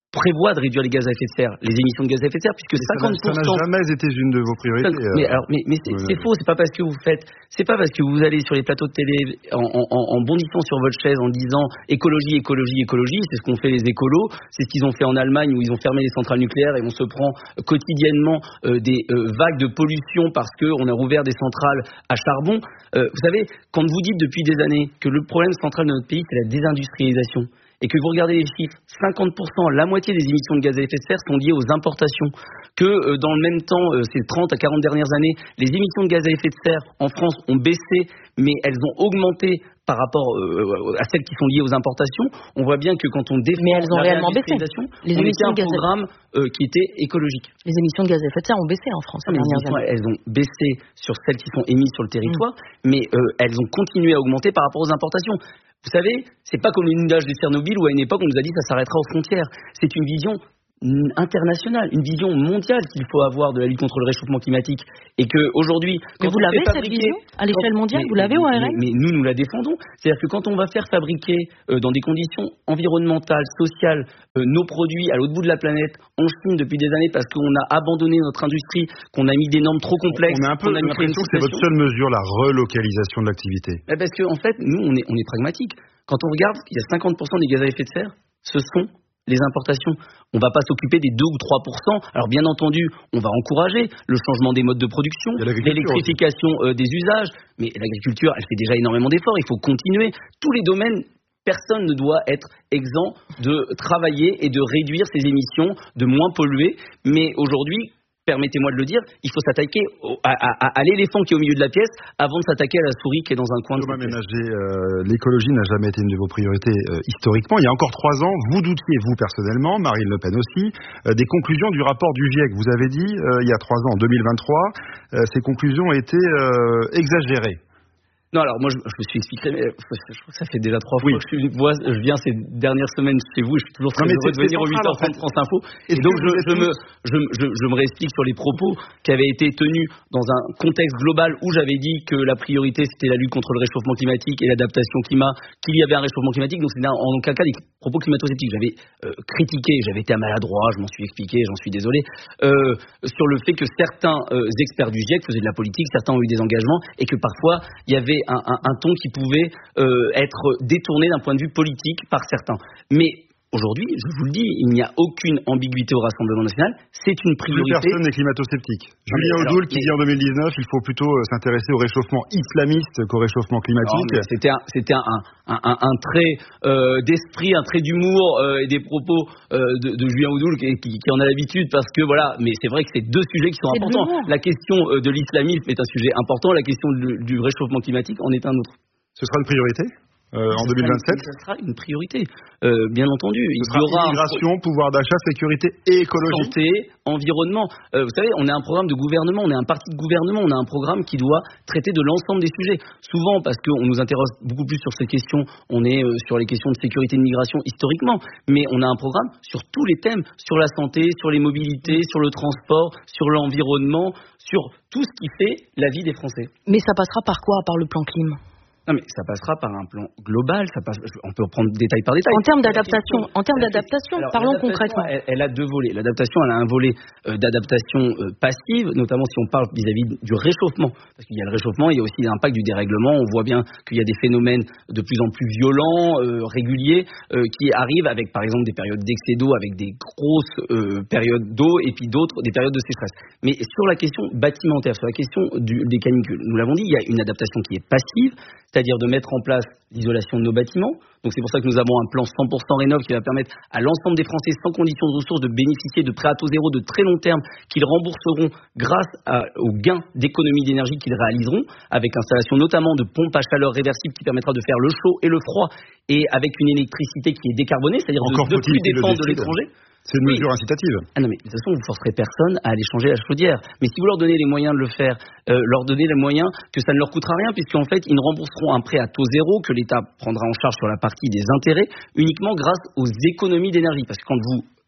prévoit de réduire les gaz à effet de serre, les émissions de gaz à effet de serre, puisque cinquante pour cent... Ça n'a jamais été une de vos priorités. Mais, alors, mais, mais c'est, c'est faux, c'est pas parce que vous faites, c'est pas parce que vous allez sur les plateaux de télé en, en, en bondissant sur votre chaise en disant écologie, écologie, écologie, c'est ce qu'ont fait les écolos, c'est ce qu'ils ont fait en Allemagne où ils ont fermé les centrales nucléaires et on se prend quotidiennement euh, des euh, vagues de pollution parce qu'on a rouvert des centrales à charbon. Euh, vous savez, quand vous dites depuis des années que le problème central de notre pays, c'est la désindustrialisation, et que vous regardez les chiffres, cinquante pour cent, la moitié des émissions de gaz à effet de serre sont liées aux importations, que euh, dans le même temps, euh, ces trente à quarante dernières années, les émissions de gaz à effet de serre en France ont baissé, mais elles ont augmenté par rapport euh, à celles qui sont liées aux importations. On voit bien que quand on défend mais elles ont la réellement baissé. Les on était un programme euh, qui était écologique. Les émissions de gaz à effet de serre ont baissé en France ces dernières années. Elles ont baissé sur celles qui sont émises sur le territoire, mmh. mais euh, elles ont continué à augmenter par rapport aux importations. Vous savez, c'est pas comme l'inondage de Tchernobyl où à une époque on nous a dit que ça s'arrêtera aux frontières. C'est une vision internationale, une vision mondiale qu'il faut avoir de la lutte contre le réchauffement climatique. Et qu'aujourd'hui... Mais vous l'avez cette vision à l'échelle mondiale, vous l'avez au A R N ? mais, mais nous, nous la défendons. C'est-à-dire que quand on va faire fabriquer euh, dans des conditions environnementales, sociales, euh, nos produits à l'autre bout de la planète, en Chine depuis des années parce qu'on a abandonné notre industrie, qu'on a mis des normes trop complexes... On a un peu l'impression que c'est votre seule mesure, la relocalisation de l'activité. Eh parce qu'en en fait, nous, on est, on est pragmatique. Quand on regarde, il y a cinquante pour cent des gaz à effet de serre, ce sont les importations. On ne va pas s'occuper des deux ou trois pour cent. Alors bien entendu, on va encourager le changement des modes de production, l'électrification euh, des usages, mais l'agriculture, elle fait déjà énormément d'efforts, il faut continuer. Tous les domaines, personne ne doit être exempt de travailler et de réduire ses émissions, de moins polluer, mais aujourd'hui, permettez-moi de le dire, il faut s'attaquer à, à, à l'éléphant qui est au milieu de la pièce avant de s'attaquer à la souris qui est dans un coin. Thomas Ménager, euh, l'écologie n'a jamais été une de vos priorités euh, historiquement. Il y a encore trois ans, vous doutiez, vous personnellement, Marine Le Pen aussi, euh, des conclusions du rapport du GIEC. Vous avez dit, euh, il y a trois ans, en deux mille vingt-trois, euh, ces conclusions étaient euh, exagérées. Non, alors moi je, je me suis expliqué, mais je crois que ça fait déjà trois fois oui. que je, suis, moi, je viens ces dernières semaines chez vous et je suis toujours très non, heureux de venir au huit heures trente France Info. Et donc je, je, me, je, je, je me réexplique sur les propos qui avaient été tenus dans un contexte global où j'avais dit que la priorité c'était la lutte contre le réchauffement climatique et l'adaptation climat, qu'il y avait un réchauffement climatique, donc c'était en aucun cas des propos climato-sceptiques. J'avais euh, critiqué, j'avais été maladroit, je m'en suis expliqué, j'en suis désolé, euh, sur le fait que certains euh, experts du GIEC faisaient de la politique, certains ont eu des engagements et que parfois il y avait un, un, un ton qui pouvait euh, être détourné d'un point de vue politique par certains. Mais aujourd'hui, je vous le dis, il n'y a aucune ambiguïté au Rassemblement national, c'est une priorité. Plus personne n'est climato-sceptique. Julien Audoul qui mais... dit en deux mille dix-neuf il faut plutôt euh, s'intéresser au réchauffement islamiste qu'au réchauffement climatique. Non, c'était un, c'était un, un, un, un trait euh, d'esprit, un trait d'humour euh, et des propos euh, de, de Julien Audoul qui, qui, qui en a l'habitude parce que voilà, mais c'est vrai que c'est deux sujets qui sont c'est importants. La question euh, de l'islamisme est un sujet important, la question du, du réchauffement climatique en est un autre. Ce sera une priorité Euh, en deux mille vingt-sept, ça sera une priorité, euh, bien entendu. Il y aura immigration, un... pouvoir d'achat, sécurité et écologie. Santé, environnement. Euh, vous savez, on est un programme de gouvernement, on est un parti de gouvernement, on a un programme qui doit traiter de l'ensemble des sujets. Souvent, parce qu'on nous interroge beaucoup plus sur ces questions, on est euh, sur les questions de sécurité et de migration historiquement, mais on a un programme sur tous les thèmes, sur la santé, sur les mobilités, sur le transport, sur l'environnement, sur tout ce qui fait la vie des Français. Mais ça passera par quoi, par le plan climat ? Non mais ça passera par un plan global, ça passe, on peut reprendre détail par détail. En termes d'adaptation, en termes d'adaptation, alors, parlons concrètement. Elle, elle a deux volets. L'adaptation, elle a un volet euh, d'adaptation euh, passive, notamment si on parle vis-à-vis du réchauffement. Parce qu'il y a le réchauffement, il y a aussi l'impact du dérèglement. On voit bien qu'il y a des phénomènes de plus en plus violents, euh, réguliers, euh, qui arrivent avec par exemple des périodes d'excès d'eau, avec des grosses euh, périodes d'eau et puis d'autres, des périodes de sécheresse. Mais sur la question bâtimentaire, sur la question du, des canicules, nous l'avons dit, il y a une adaptation qui est passive, c'est-à-dire de mettre en place l'isolation de nos bâtiments. Donc c'est pour ça que nous avons un plan cent pour cent rénov qui va permettre à l'ensemble des Français sans condition de ressources de bénéficier de prêts à taux zéro de très long terme qu'ils rembourseront grâce à, aux gains d'économie d'énergie qu'ils réaliseront, avec l'installation notamment de pompes à chaleur réversibles qui permettra de faire le chaud et le froid et avec une électricité qui est décarbonée, c'est-à-dire Encore de ne plus dépendre de l'étranger. C'est une mesure oui. incitative. Ah non, mais de toute façon, vous ne forcerez personne à aller changer la chaudière. Mais si vous leur donnez les moyens de le faire, euh, leur donnez les moyens que ça ne leur coûtera rien, puisqu'en fait, ils ne rembourseront un prêt à taux zéro que l'État prendra en charge sur la partie des intérêts, uniquement grâce aux économies d'énergie. Parce que quand vous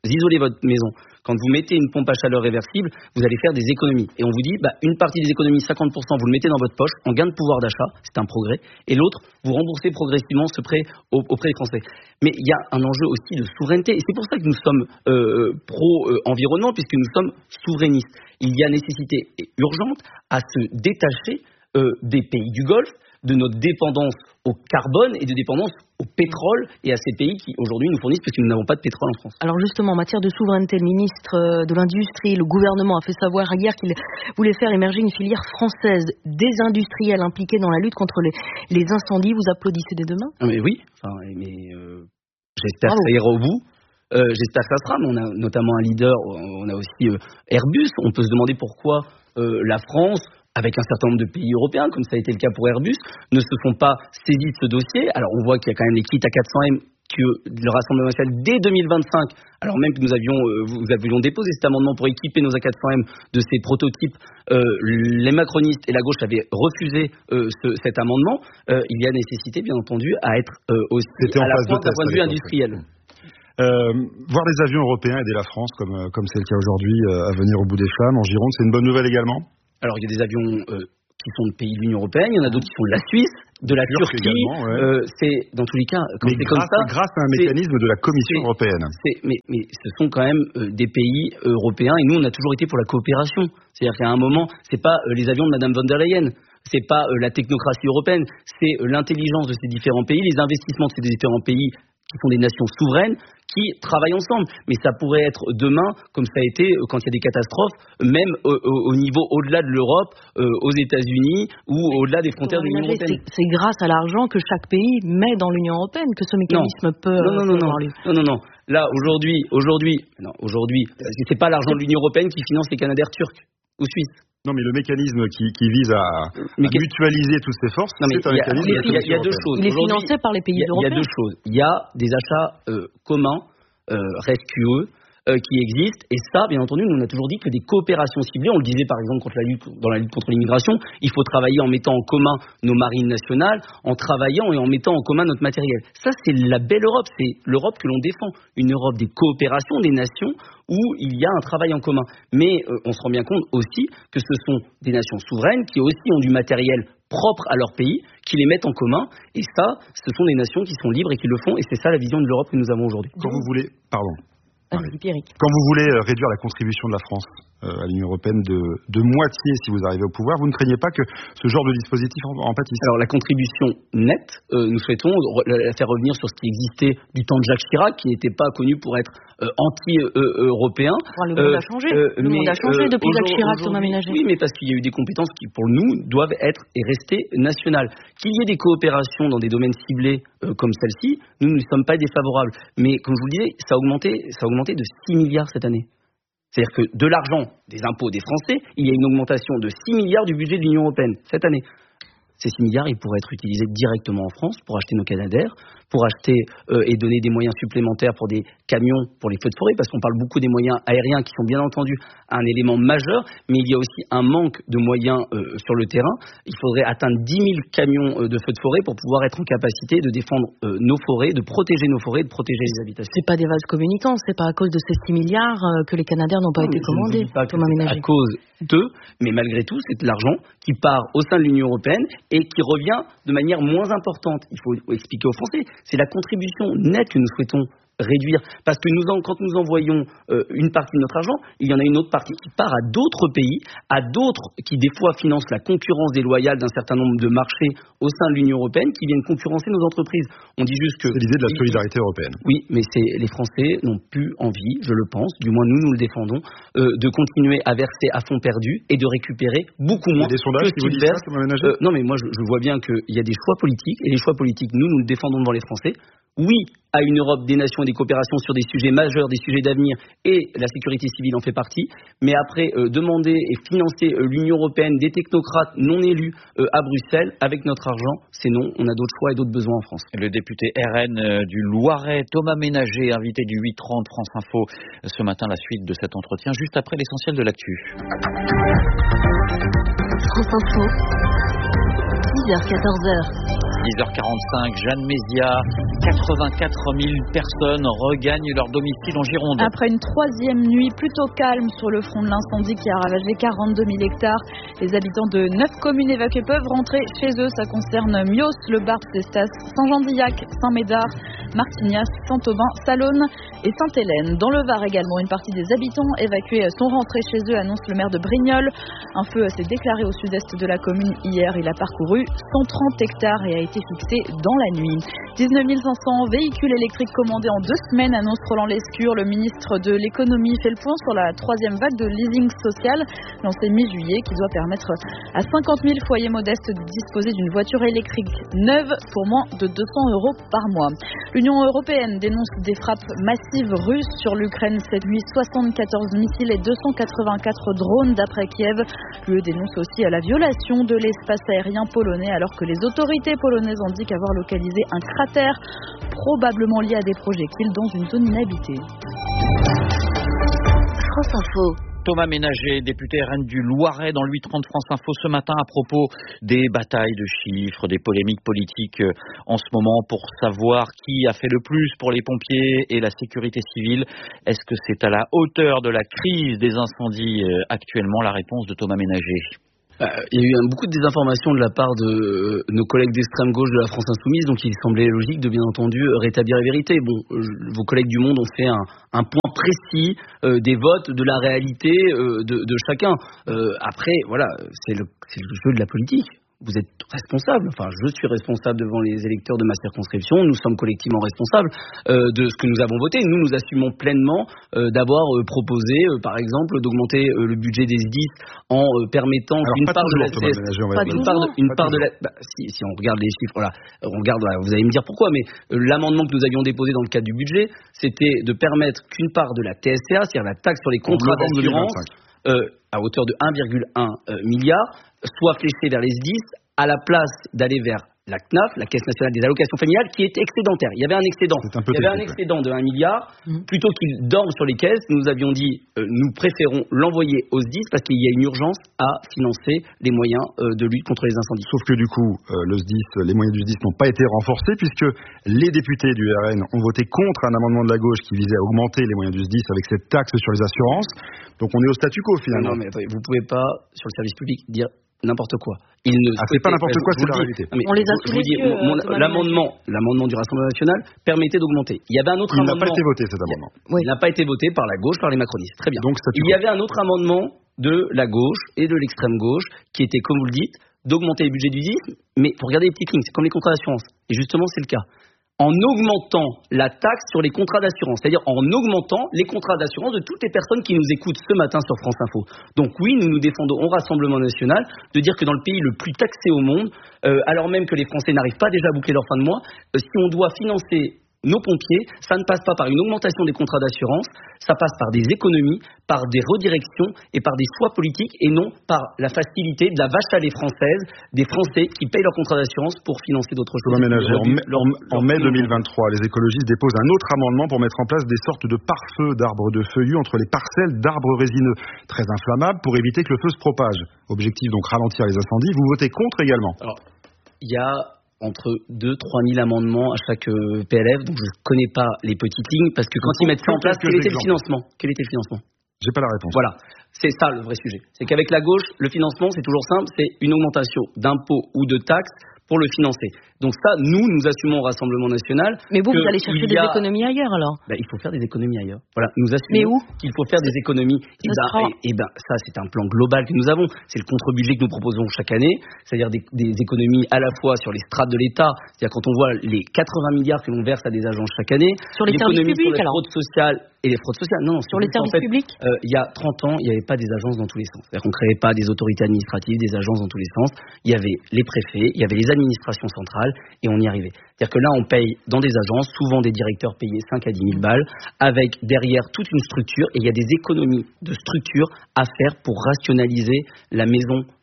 isolez votre maison, quand vous mettez une pompe à chaleur réversible, vous allez faire des économies. Et on vous dit, bah, une partie des économies, cinquante pour cent, vous le mettez dans votre poche, en gain de pouvoir d'achat, c'est un progrès, et l'autre, vous remboursez progressivement ce prêt auprès des Français. Mais il y a un enjeu aussi de souveraineté, et c'est pour ça que nous sommes euh, pro-environnement, puisque nous sommes souverainistes. Il y a nécessité urgente à se détacher euh, des pays du Golfe, de notre dépendance au carbone et de dépendance au pétrole et à ces pays qui aujourd'hui nous fournissent parce que nous n'avons pas de pétrole en France. Alors justement, en matière de souveraineté, le ministre de l'Industrie, le gouvernement a fait savoir hier qu'il voulait faire émerger une filière française des industriels impliqués dans la lutte contre les, les incendies. Vous applaudissez dès demain ? Mais oui, enfin, mais euh, j'espère Bravo. que ça ira au bout. Euh, j'espère que ça sera, mais on a notamment un leader, on a aussi euh, Airbus. On peut se demander pourquoi euh, la France, avec un certain nombre de pays européens, comme ça a été le cas pour Airbus, ne se sont pas saisis de ce dossier. Alors on voit qu'il y a quand même les kits A quatre cents M que le Rassemblement national dès deux mille vingt-cinq, alors même que nous avions, euh, vous avions déposé cet amendement pour équiper nos A quatre cents M de ces prototypes, euh, les macronistes et la gauche avaient refusé euh, ce, cet amendement. Euh, il y a nécessité, bien entendu, à être euh, aussi à la fois d'un point de vue industriel. Euh, voir les avions européens aider la France, comme comme c'est le cas aujourd'hui, euh, à venir au bout des flammes en Gironde, c'est une bonne nouvelle également. Alors il y a des avions euh, qui sont de pays de l'Union européenne, il y en a d'autres qui sont de la Suisse, de la Turquie. Également, ouais. euh, c'est dans tous les cas quand mais c'est grâce, comme ça. Grâce à un mécanisme de la Commission c'est, européenne. C'est, mais, mais ce sont quand même euh, des pays euh, européens et nous on a toujours été pour la coopération. C'est-à-dire qu'à un moment, c'est pas euh, les avions de Madame von der Leyen. C'est pas euh, la technocratie européenne, c'est euh, l'intelligence de ces différents pays, les investissements de ces différents pays qui sont des nations souveraines, qui travaillent ensemble. Mais ça pourrait être demain, comme ça a été quand il y a des catastrophes, même au, au, au niveau au-delà de l'Europe, euh, aux États-Unis ou au-delà des frontières de l'Union européenne. C'est, c'est grâce à l'argent que chaque pays met dans l'Union européenne que ce mécanisme non. peut. Non, non, non, non, non, non, non. Là, aujourd'hui, aujourd'hui, non, aujourd'hui, c'est pas l'argent de l'Union européenne qui finance les Canadair turcs ou suisses. Non, mais le mécanisme qui, qui vise à, à mutualiser toutes ces forces, non, c'est un y a, mécanisme. Il y, y, y a deux choses. Il est financé par les pays européens. Il y a deux choses. Il y a des achats euh, communs, euh, rescueux, euh, qui existent. Et ça, bien entendu, nous on a toujours dit que des coopérations ciblées, on le disait par exemple contre la lutte, dans la lutte contre l'immigration, il faut travailler en mettant en commun nos marines nationales, en travaillant et en mettant en commun notre matériel. Ça, c'est la belle Europe, c'est l'Europe que l'on défend. Une Europe des coopérations, des nations, où il y a un travail en commun. Mais euh, on se rend bien compte aussi que ce sont des nations souveraines qui aussi ont du matériel propre à leur pays, qui les mettent en commun. Et ça, ce sont des nations qui sont libres et qui le font. Et c'est ça la vision de l'Europe que nous avons aujourd'hui. Quand vous voulez... Pardon. Allez, Pierrick. Quand vous voulez réduire la contribution de la France euh, à l'Union européenne de, de moitié si vous arrivez au pouvoir, vous ne craignez pas que ce genre de dispositif en, en pâtisse? Alors la contribution nette, euh, nous souhaitons la faire revenir sur ce qui existait du temps de Jacques Chirac, qui n'était pas connu pour être euh, anti-européen. Bon, le monde euh, a changé. Euh, le monde a changé euh, depuis Jacques Chirac, Thomas Ménager. Oui, mais parce qu'il y a eu des compétences qui, pour nous, doivent être et rester nationales. Qu'il y ait des coopérations dans des domaines ciblés euh, comme celle-ci, nous ne sommes pas défavorables. Mais comme je vous le disais, ça a augmenté, ça a augmenté de six milliards cette année. C'est-à-dire que de l'argent des impôts des Français, il y a une augmentation de six milliards du budget de l'Union européenne cette année. Ces six milliards, ils pourraient être utilisés directement en France pour acheter nos Canadair, pour acheter euh, et donner des moyens supplémentaires pour des camions pour les feux de forêt, parce qu'on parle beaucoup des moyens aériens qui sont bien entendu un élément majeur, mais il y a aussi un manque de moyens euh, sur le terrain. Il faudrait atteindre dix mille camions euh, de feux de forêt pour pouvoir être en capacité de défendre euh, nos forêts, de protéger nos forêts, de protéger les habitations. C'est pas des vases communicants, c'est pas à cause de ces six milliards euh, que les Canadair n'ont pas non, été commandés, Thomas Ménager. À cause d'eux, mais malgré tout, c'est de l'argent qui part au sein de l'Union européenne et qui revient de manière moins importante. Il faut expliquer aux Français, c'est la contribution nette que nous souhaitons réduire, parce que nous en, quand nous envoyons euh, une partie de notre argent, il y en a une autre partie qui part à d'autres pays, à d'autres qui des fois financent la concurrence déloyale d'un certain nombre de marchés au sein de l'Union européenne, qui viennent concurrencer nos entreprises. On dit juste que... C'est l'idée de la solidarité européenne. Oui, mais c'est, les Français n'ont plus envie, je le pense, du moins nous, nous le défendons, euh, de continuer à verser à fonds perdus et de récupérer beaucoup moins. Il y a des sondages qui vous disent ça, Thomas Ménager ? euh, Non, mais moi je, je vois bien qu'il y a des choix politiques, et les choix politiques, nous, nous le défendons devant les Français. Oui à une Europe des nations et des coopérations sur des sujets majeurs, des sujets d'avenir, et la sécurité civile en fait partie. Mais après, euh, demander et financer euh, l'Union européenne, des technocrates non élus euh, à Bruxelles, avec notre argent, c'est non. On a d'autres choix et d'autres besoins en France. Le député R N euh, du Loiret, Thomas Ménager, invité du huit trente France Info. Ce matin, la suite de cet entretien, juste après l'essentiel de l'actu. France Info. dix heures quatorze heures. dix heures quarante-cinq, Jeanne Mézia, quatre-vingt-quatre mille personnes regagnent leur domicile en Gironde. Après une troisième nuit plutôt calme sur le front de l'incendie qui a ravagé quarante-deux mille hectares, les habitants de neuf communes évacuées peuvent rentrer chez eux. Ça concerne Mios, Le Barp, Cestas, Saint-Jean-d'Illac, Saint-Médard, Martignas, Saint-Aubin, Salonne et Sainte-Hélène. Dans le Var également, une partie des habitants évacués sont rentrés chez eux, annonce le maire de Brignoles. Un feu s'est déclaré au sud-est de la commune hier. Il a parcouru cent trente hectares et a été fixé dans la nuit. dix-neuf mille cinq cents véhicules électriques commandés en deux semaines, annonce Roland Lescure. Le ministre de l'économie fait le point sur la troisième vague de leasing social lancée mi-juillet qui doit permettre à cinquante mille foyers modestes de disposer d'une voiture électrique neuve pour moins de deux cents euros par mois. L'Union européenne dénonce des frappes massives russes sur l'Ukraine cette nuit. soixante-quatorze missiles et deux cent quatre-vingt-quatre drones d'après Kiev. L'U E dénonce aussi la violation de l'espace aérien polonais alors que les autorités polonaises indiquent avoir localisé un cratère probablement lié à des projectiles dans une zone inhabitée. France Info. Thomas Ménager, député R N du Loiret dans le huit trente France Info ce matin à propos des batailles de chiffres, des polémiques politiques en ce moment pour savoir qui a fait le plus pour les pompiers et la sécurité civile. Est-ce que c'est à la hauteur de la crise des incendies actuellement? La réponse de Thomas Ménager. Il y a eu beaucoup de désinformation de la part de nos collègues d'extrême gauche de la France Insoumise, donc il semblait logique de bien entendu rétablir la vérité. Bon, vos collègues du Monde ont fait un, un point précis euh, des votes, de la réalité euh, de, de chacun. Euh, après, voilà, c'est le, c'est le jeu de la politique. Vous êtes responsable, enfin je suis responsable devant les électeurs de ma circonscription, nous sommes collectivement responsables euh, de ce que nous avons voté. Nous, nous assumons pleinement euh, d'avoir euh, proposé, euh, par exemple, d'augmenter euh, le budget des S D I S en euh, permettant Alors, une part toujours, de la C S, Thomas, une part de, une part de la, bah, si, si on regarde les chiffres, là, on regarde, là, vous allez me dire pourquoi, mais euh, l'amendement que nous avions déposé dans le cadre du budget, c'était de permettre qu'une part de la T S C A, c'est-à-dire la taxe sur les contrats d'assurance, euh, à hauteur de un virgule un euh, milliard, soit fléchée vers les S D I S à la place d'aller vers la C N A F, la Caisse nationale des allocations familiales, qui est excédentaire. Il y avait un excédent. Un Il y avait un excédent de un milliard. Mmh. Plutôt qu'il dorme sur les caisses, nous avions dit euh, nous préférons l'envoyer aux S D I S parce qu'il y a une urgence à financer les moyens euh, de lutte contre les incendies. Sauf que du coup, euh, le S D I S, les moyens du S D I S n'ont pas été renforcés puisque les députés du R N ont voté contre un amendement de la gauche qui visait à augmenter les moyens du S D I S avec cette taxe sur les assurances. Donc on est au statu quo finalement. Non, non mais attendez, vous ne pouvez pas, sur le service public, dire n'importe quoi. Il ne ah, c'est pas n'importe quoi, c'est la réalité. On les a sous les yeux. Mon, l'amendement, l'amendement du Rassemblement national permettait d'augmenter. Il y avait un autre il amendement. Il n'a pas été voté cet amendement. Oui. Il n'a pas été voté par la gauche, par les macronistes. Très bien. Donc, il y avait un autre amendement de la gauche et de l'extrême gauche qui était, comme vous le dites, d'augmenter les budgets du S D I S. Mais pour regarder les petites lignes, c'est comme les contrats d'assurance. Et justement, c'est le cas. En augmentant la taxe sur les contrats d'assurance, c'est-à-dire en augmentant les contrats d'assurance de toutes les personnes qui nous écoutent ce matin sur France Info. Donc oui, nous nous défendons au Rassemblement national de dire que dans le pays le plus taxé au monde, euh, alors même que les Français n'arrivent pas déjà à boucler leur fin de mois, euh, si on doit financer nos pompiers, ça ne passe pas par une augmentation des contrats d'assurance, ça passe par des économies, par des redirections et par des choix politiques et non par la facilité de la vache à lait française des Français qui payent leur contrat d'assurance pour financer d'autres choses. Ménager, en, mai, leur, en, en mai deux mille vingt-trois, les écologistes déposent un autre amendement pour mettre en place des sortes de pare-feux d'arbres de feuillus entre les parcelles d'arbres résineux, très inflammables pour éviter que le feu se propage. Objectif donc ralentir les incendies. Vous votez contre également. Alors, il y a entre deux à trois mille amendements à chaque euh, P L F, donc je ne connais pas les petites lignes, parce que quand ils mettent ça en place, quel était le financement Quel était le financement J'ai pas la réponse. Voilà, c'est ça le vrai sujet. C'est qu'avec la gauche, le financement, c'est toujours simple, c'est une augmentation d'impôts ou de taxes pour le financer. Donc ça, nous, nous assumons au Rassemblement national. Mais vous, vous allez chercher des a... économies ailleurs alors ben, il faut faire des économies ailleurs. Voilà, nous assumons Mais où qu'il faut faire des économies. Et ben, sera... et, et ben, ça, c'est un plan global que nous avons. C'est le contre-budget que nous proposons chaque année, c'est-à-dire des, des économies à la fois sur les strates de l'État, c'est-à-dire quand on voit les quatre-vingts milliards que l'on verse à des agences chaque année, sur les services publics, sur les alors fraudes sociales et les fraudes sociales. Non, sur les services en fait, publics. Euh, il y a trente ans, il n'y avait pas des agences dans tous les sens. C'est-à-dire qu'on ne créait pas des autorités administratives, des agences dans tous les sens. Il y avait les préfets, il y avait les administrations centrales et on y arrivait. C'est-à-dire que là, on paye dans des agences, souvent des directeurs payés cinq à dix mille balles, avec derrière toute une structure, et il y a des économies de structure à faire pour rationaliser la maison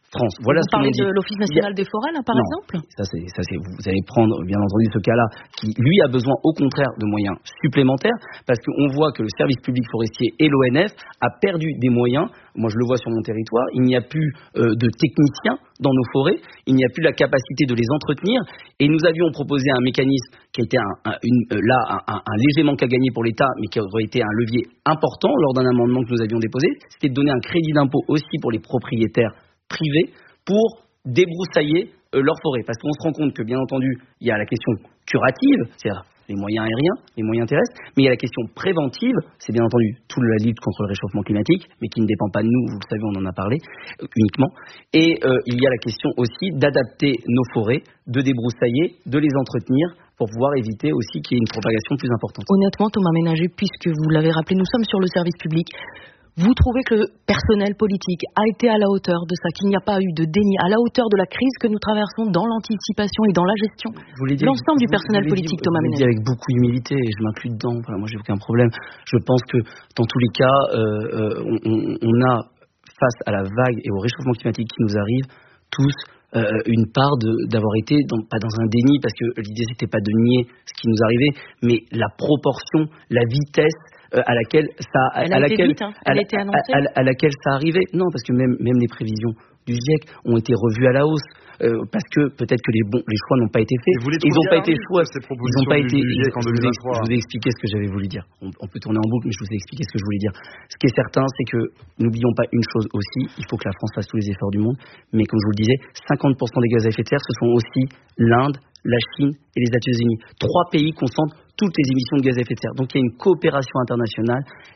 France. Voilà vous ce que parlez l'on dit. de l'Office national des forêts, là, par non, exemple ça c'est, ça c'est, vous allez prendre, bien entendu, ce cas-là, qui, lui, a besoin, au contraire, de moyens supplémentaires, parce qu'on voit que le service public forestier et l'O N F a perdu des moyens. Moi, je le vois sur mon territoire. Il n'y a plus euh, de techniciens dans nos forêts. Il n'y a plus la capacité de les entretenir. Et nous avions proposé un mécanisme qui a été un, un, une, euh, là un, un, un léger manque à gagner pour l'État, mais qui aurait été un levier important lors d'un amendement que nous avions déposé. C'était de donner un crédit d'impôt aussi pour les propriétaires privés pour débroussailler euh, leur forêt. Parce qu'on se rend compte que, bien entendu, il y a la question curative, c'est-à-dire les moyens aériens, les moyens terrestres, mais il y a la question préventive, c'est bien entendu toute la lutte contre le réchauffement climatique, mais qui ne dépend pas de nous, vous le savez, on en a parlé euh, uniquement. Et euh, il y a la question aussi d'adapter nos forêts, de débroussailler, de les entretenir, pour pouvoir éviter aussi qu'il y ait une propagation plus importante. Honnêtement, Thomas Ménager, puisque vous l'avez rappelé, nous sommes sur le service public. Vous trouvez que le personnel politique a été à la hauteur de ça, qu'il n'y a pas eu de déni, à la hauteur de la crise que nous traversons dans l'anticipation et dans la gestion? L'ensemble du personnel vous politique, dit, Thomas Ménager. Avec beaucoup d'humilité, et je m'inclus dedans, enfin, moi j'ai aucun problème. Je pense que dans tous les cas, euh, euh, on, on a, face à la vague et au réchauffement climatique qui nous arrive, tous euh, une part de, d'avoir été, dans, pas dans un déni, parce que l'idée c'était pas de nier ce qui nous arrivait, mais la proportion, la vitesse Euh, à laquelle ça, Elle a à été laquelle, vite, hein. Elle a été annoncée. à, à, à laquelle ça arrivait. Non, parce que même, même les prévisions du GIEC ont été revues à la hausse, euh, parce que peut-être que les bons, les choix n'ont pas été faits. Ils n'ont pas été choix. Ils n'ont pas été. Je vous ai expliqué ce que j'avais voulu dire. On, on peut tourner en boucle, mais je vous ai expliqué ce que je voulais dire. Ce qui est certain, c'est que n'oublions pas une chose aussi. Il faut que la France fasse tous les efforts du monde, mais comme je vous le disais, cinquante pour cent des gaz à effet de serre, ce sont aussi l'Inde, la Chine et les États-Unis. Trois pays concentrent toutes les émissions de gaz à effet de serre. Donc il y a une coopération internationale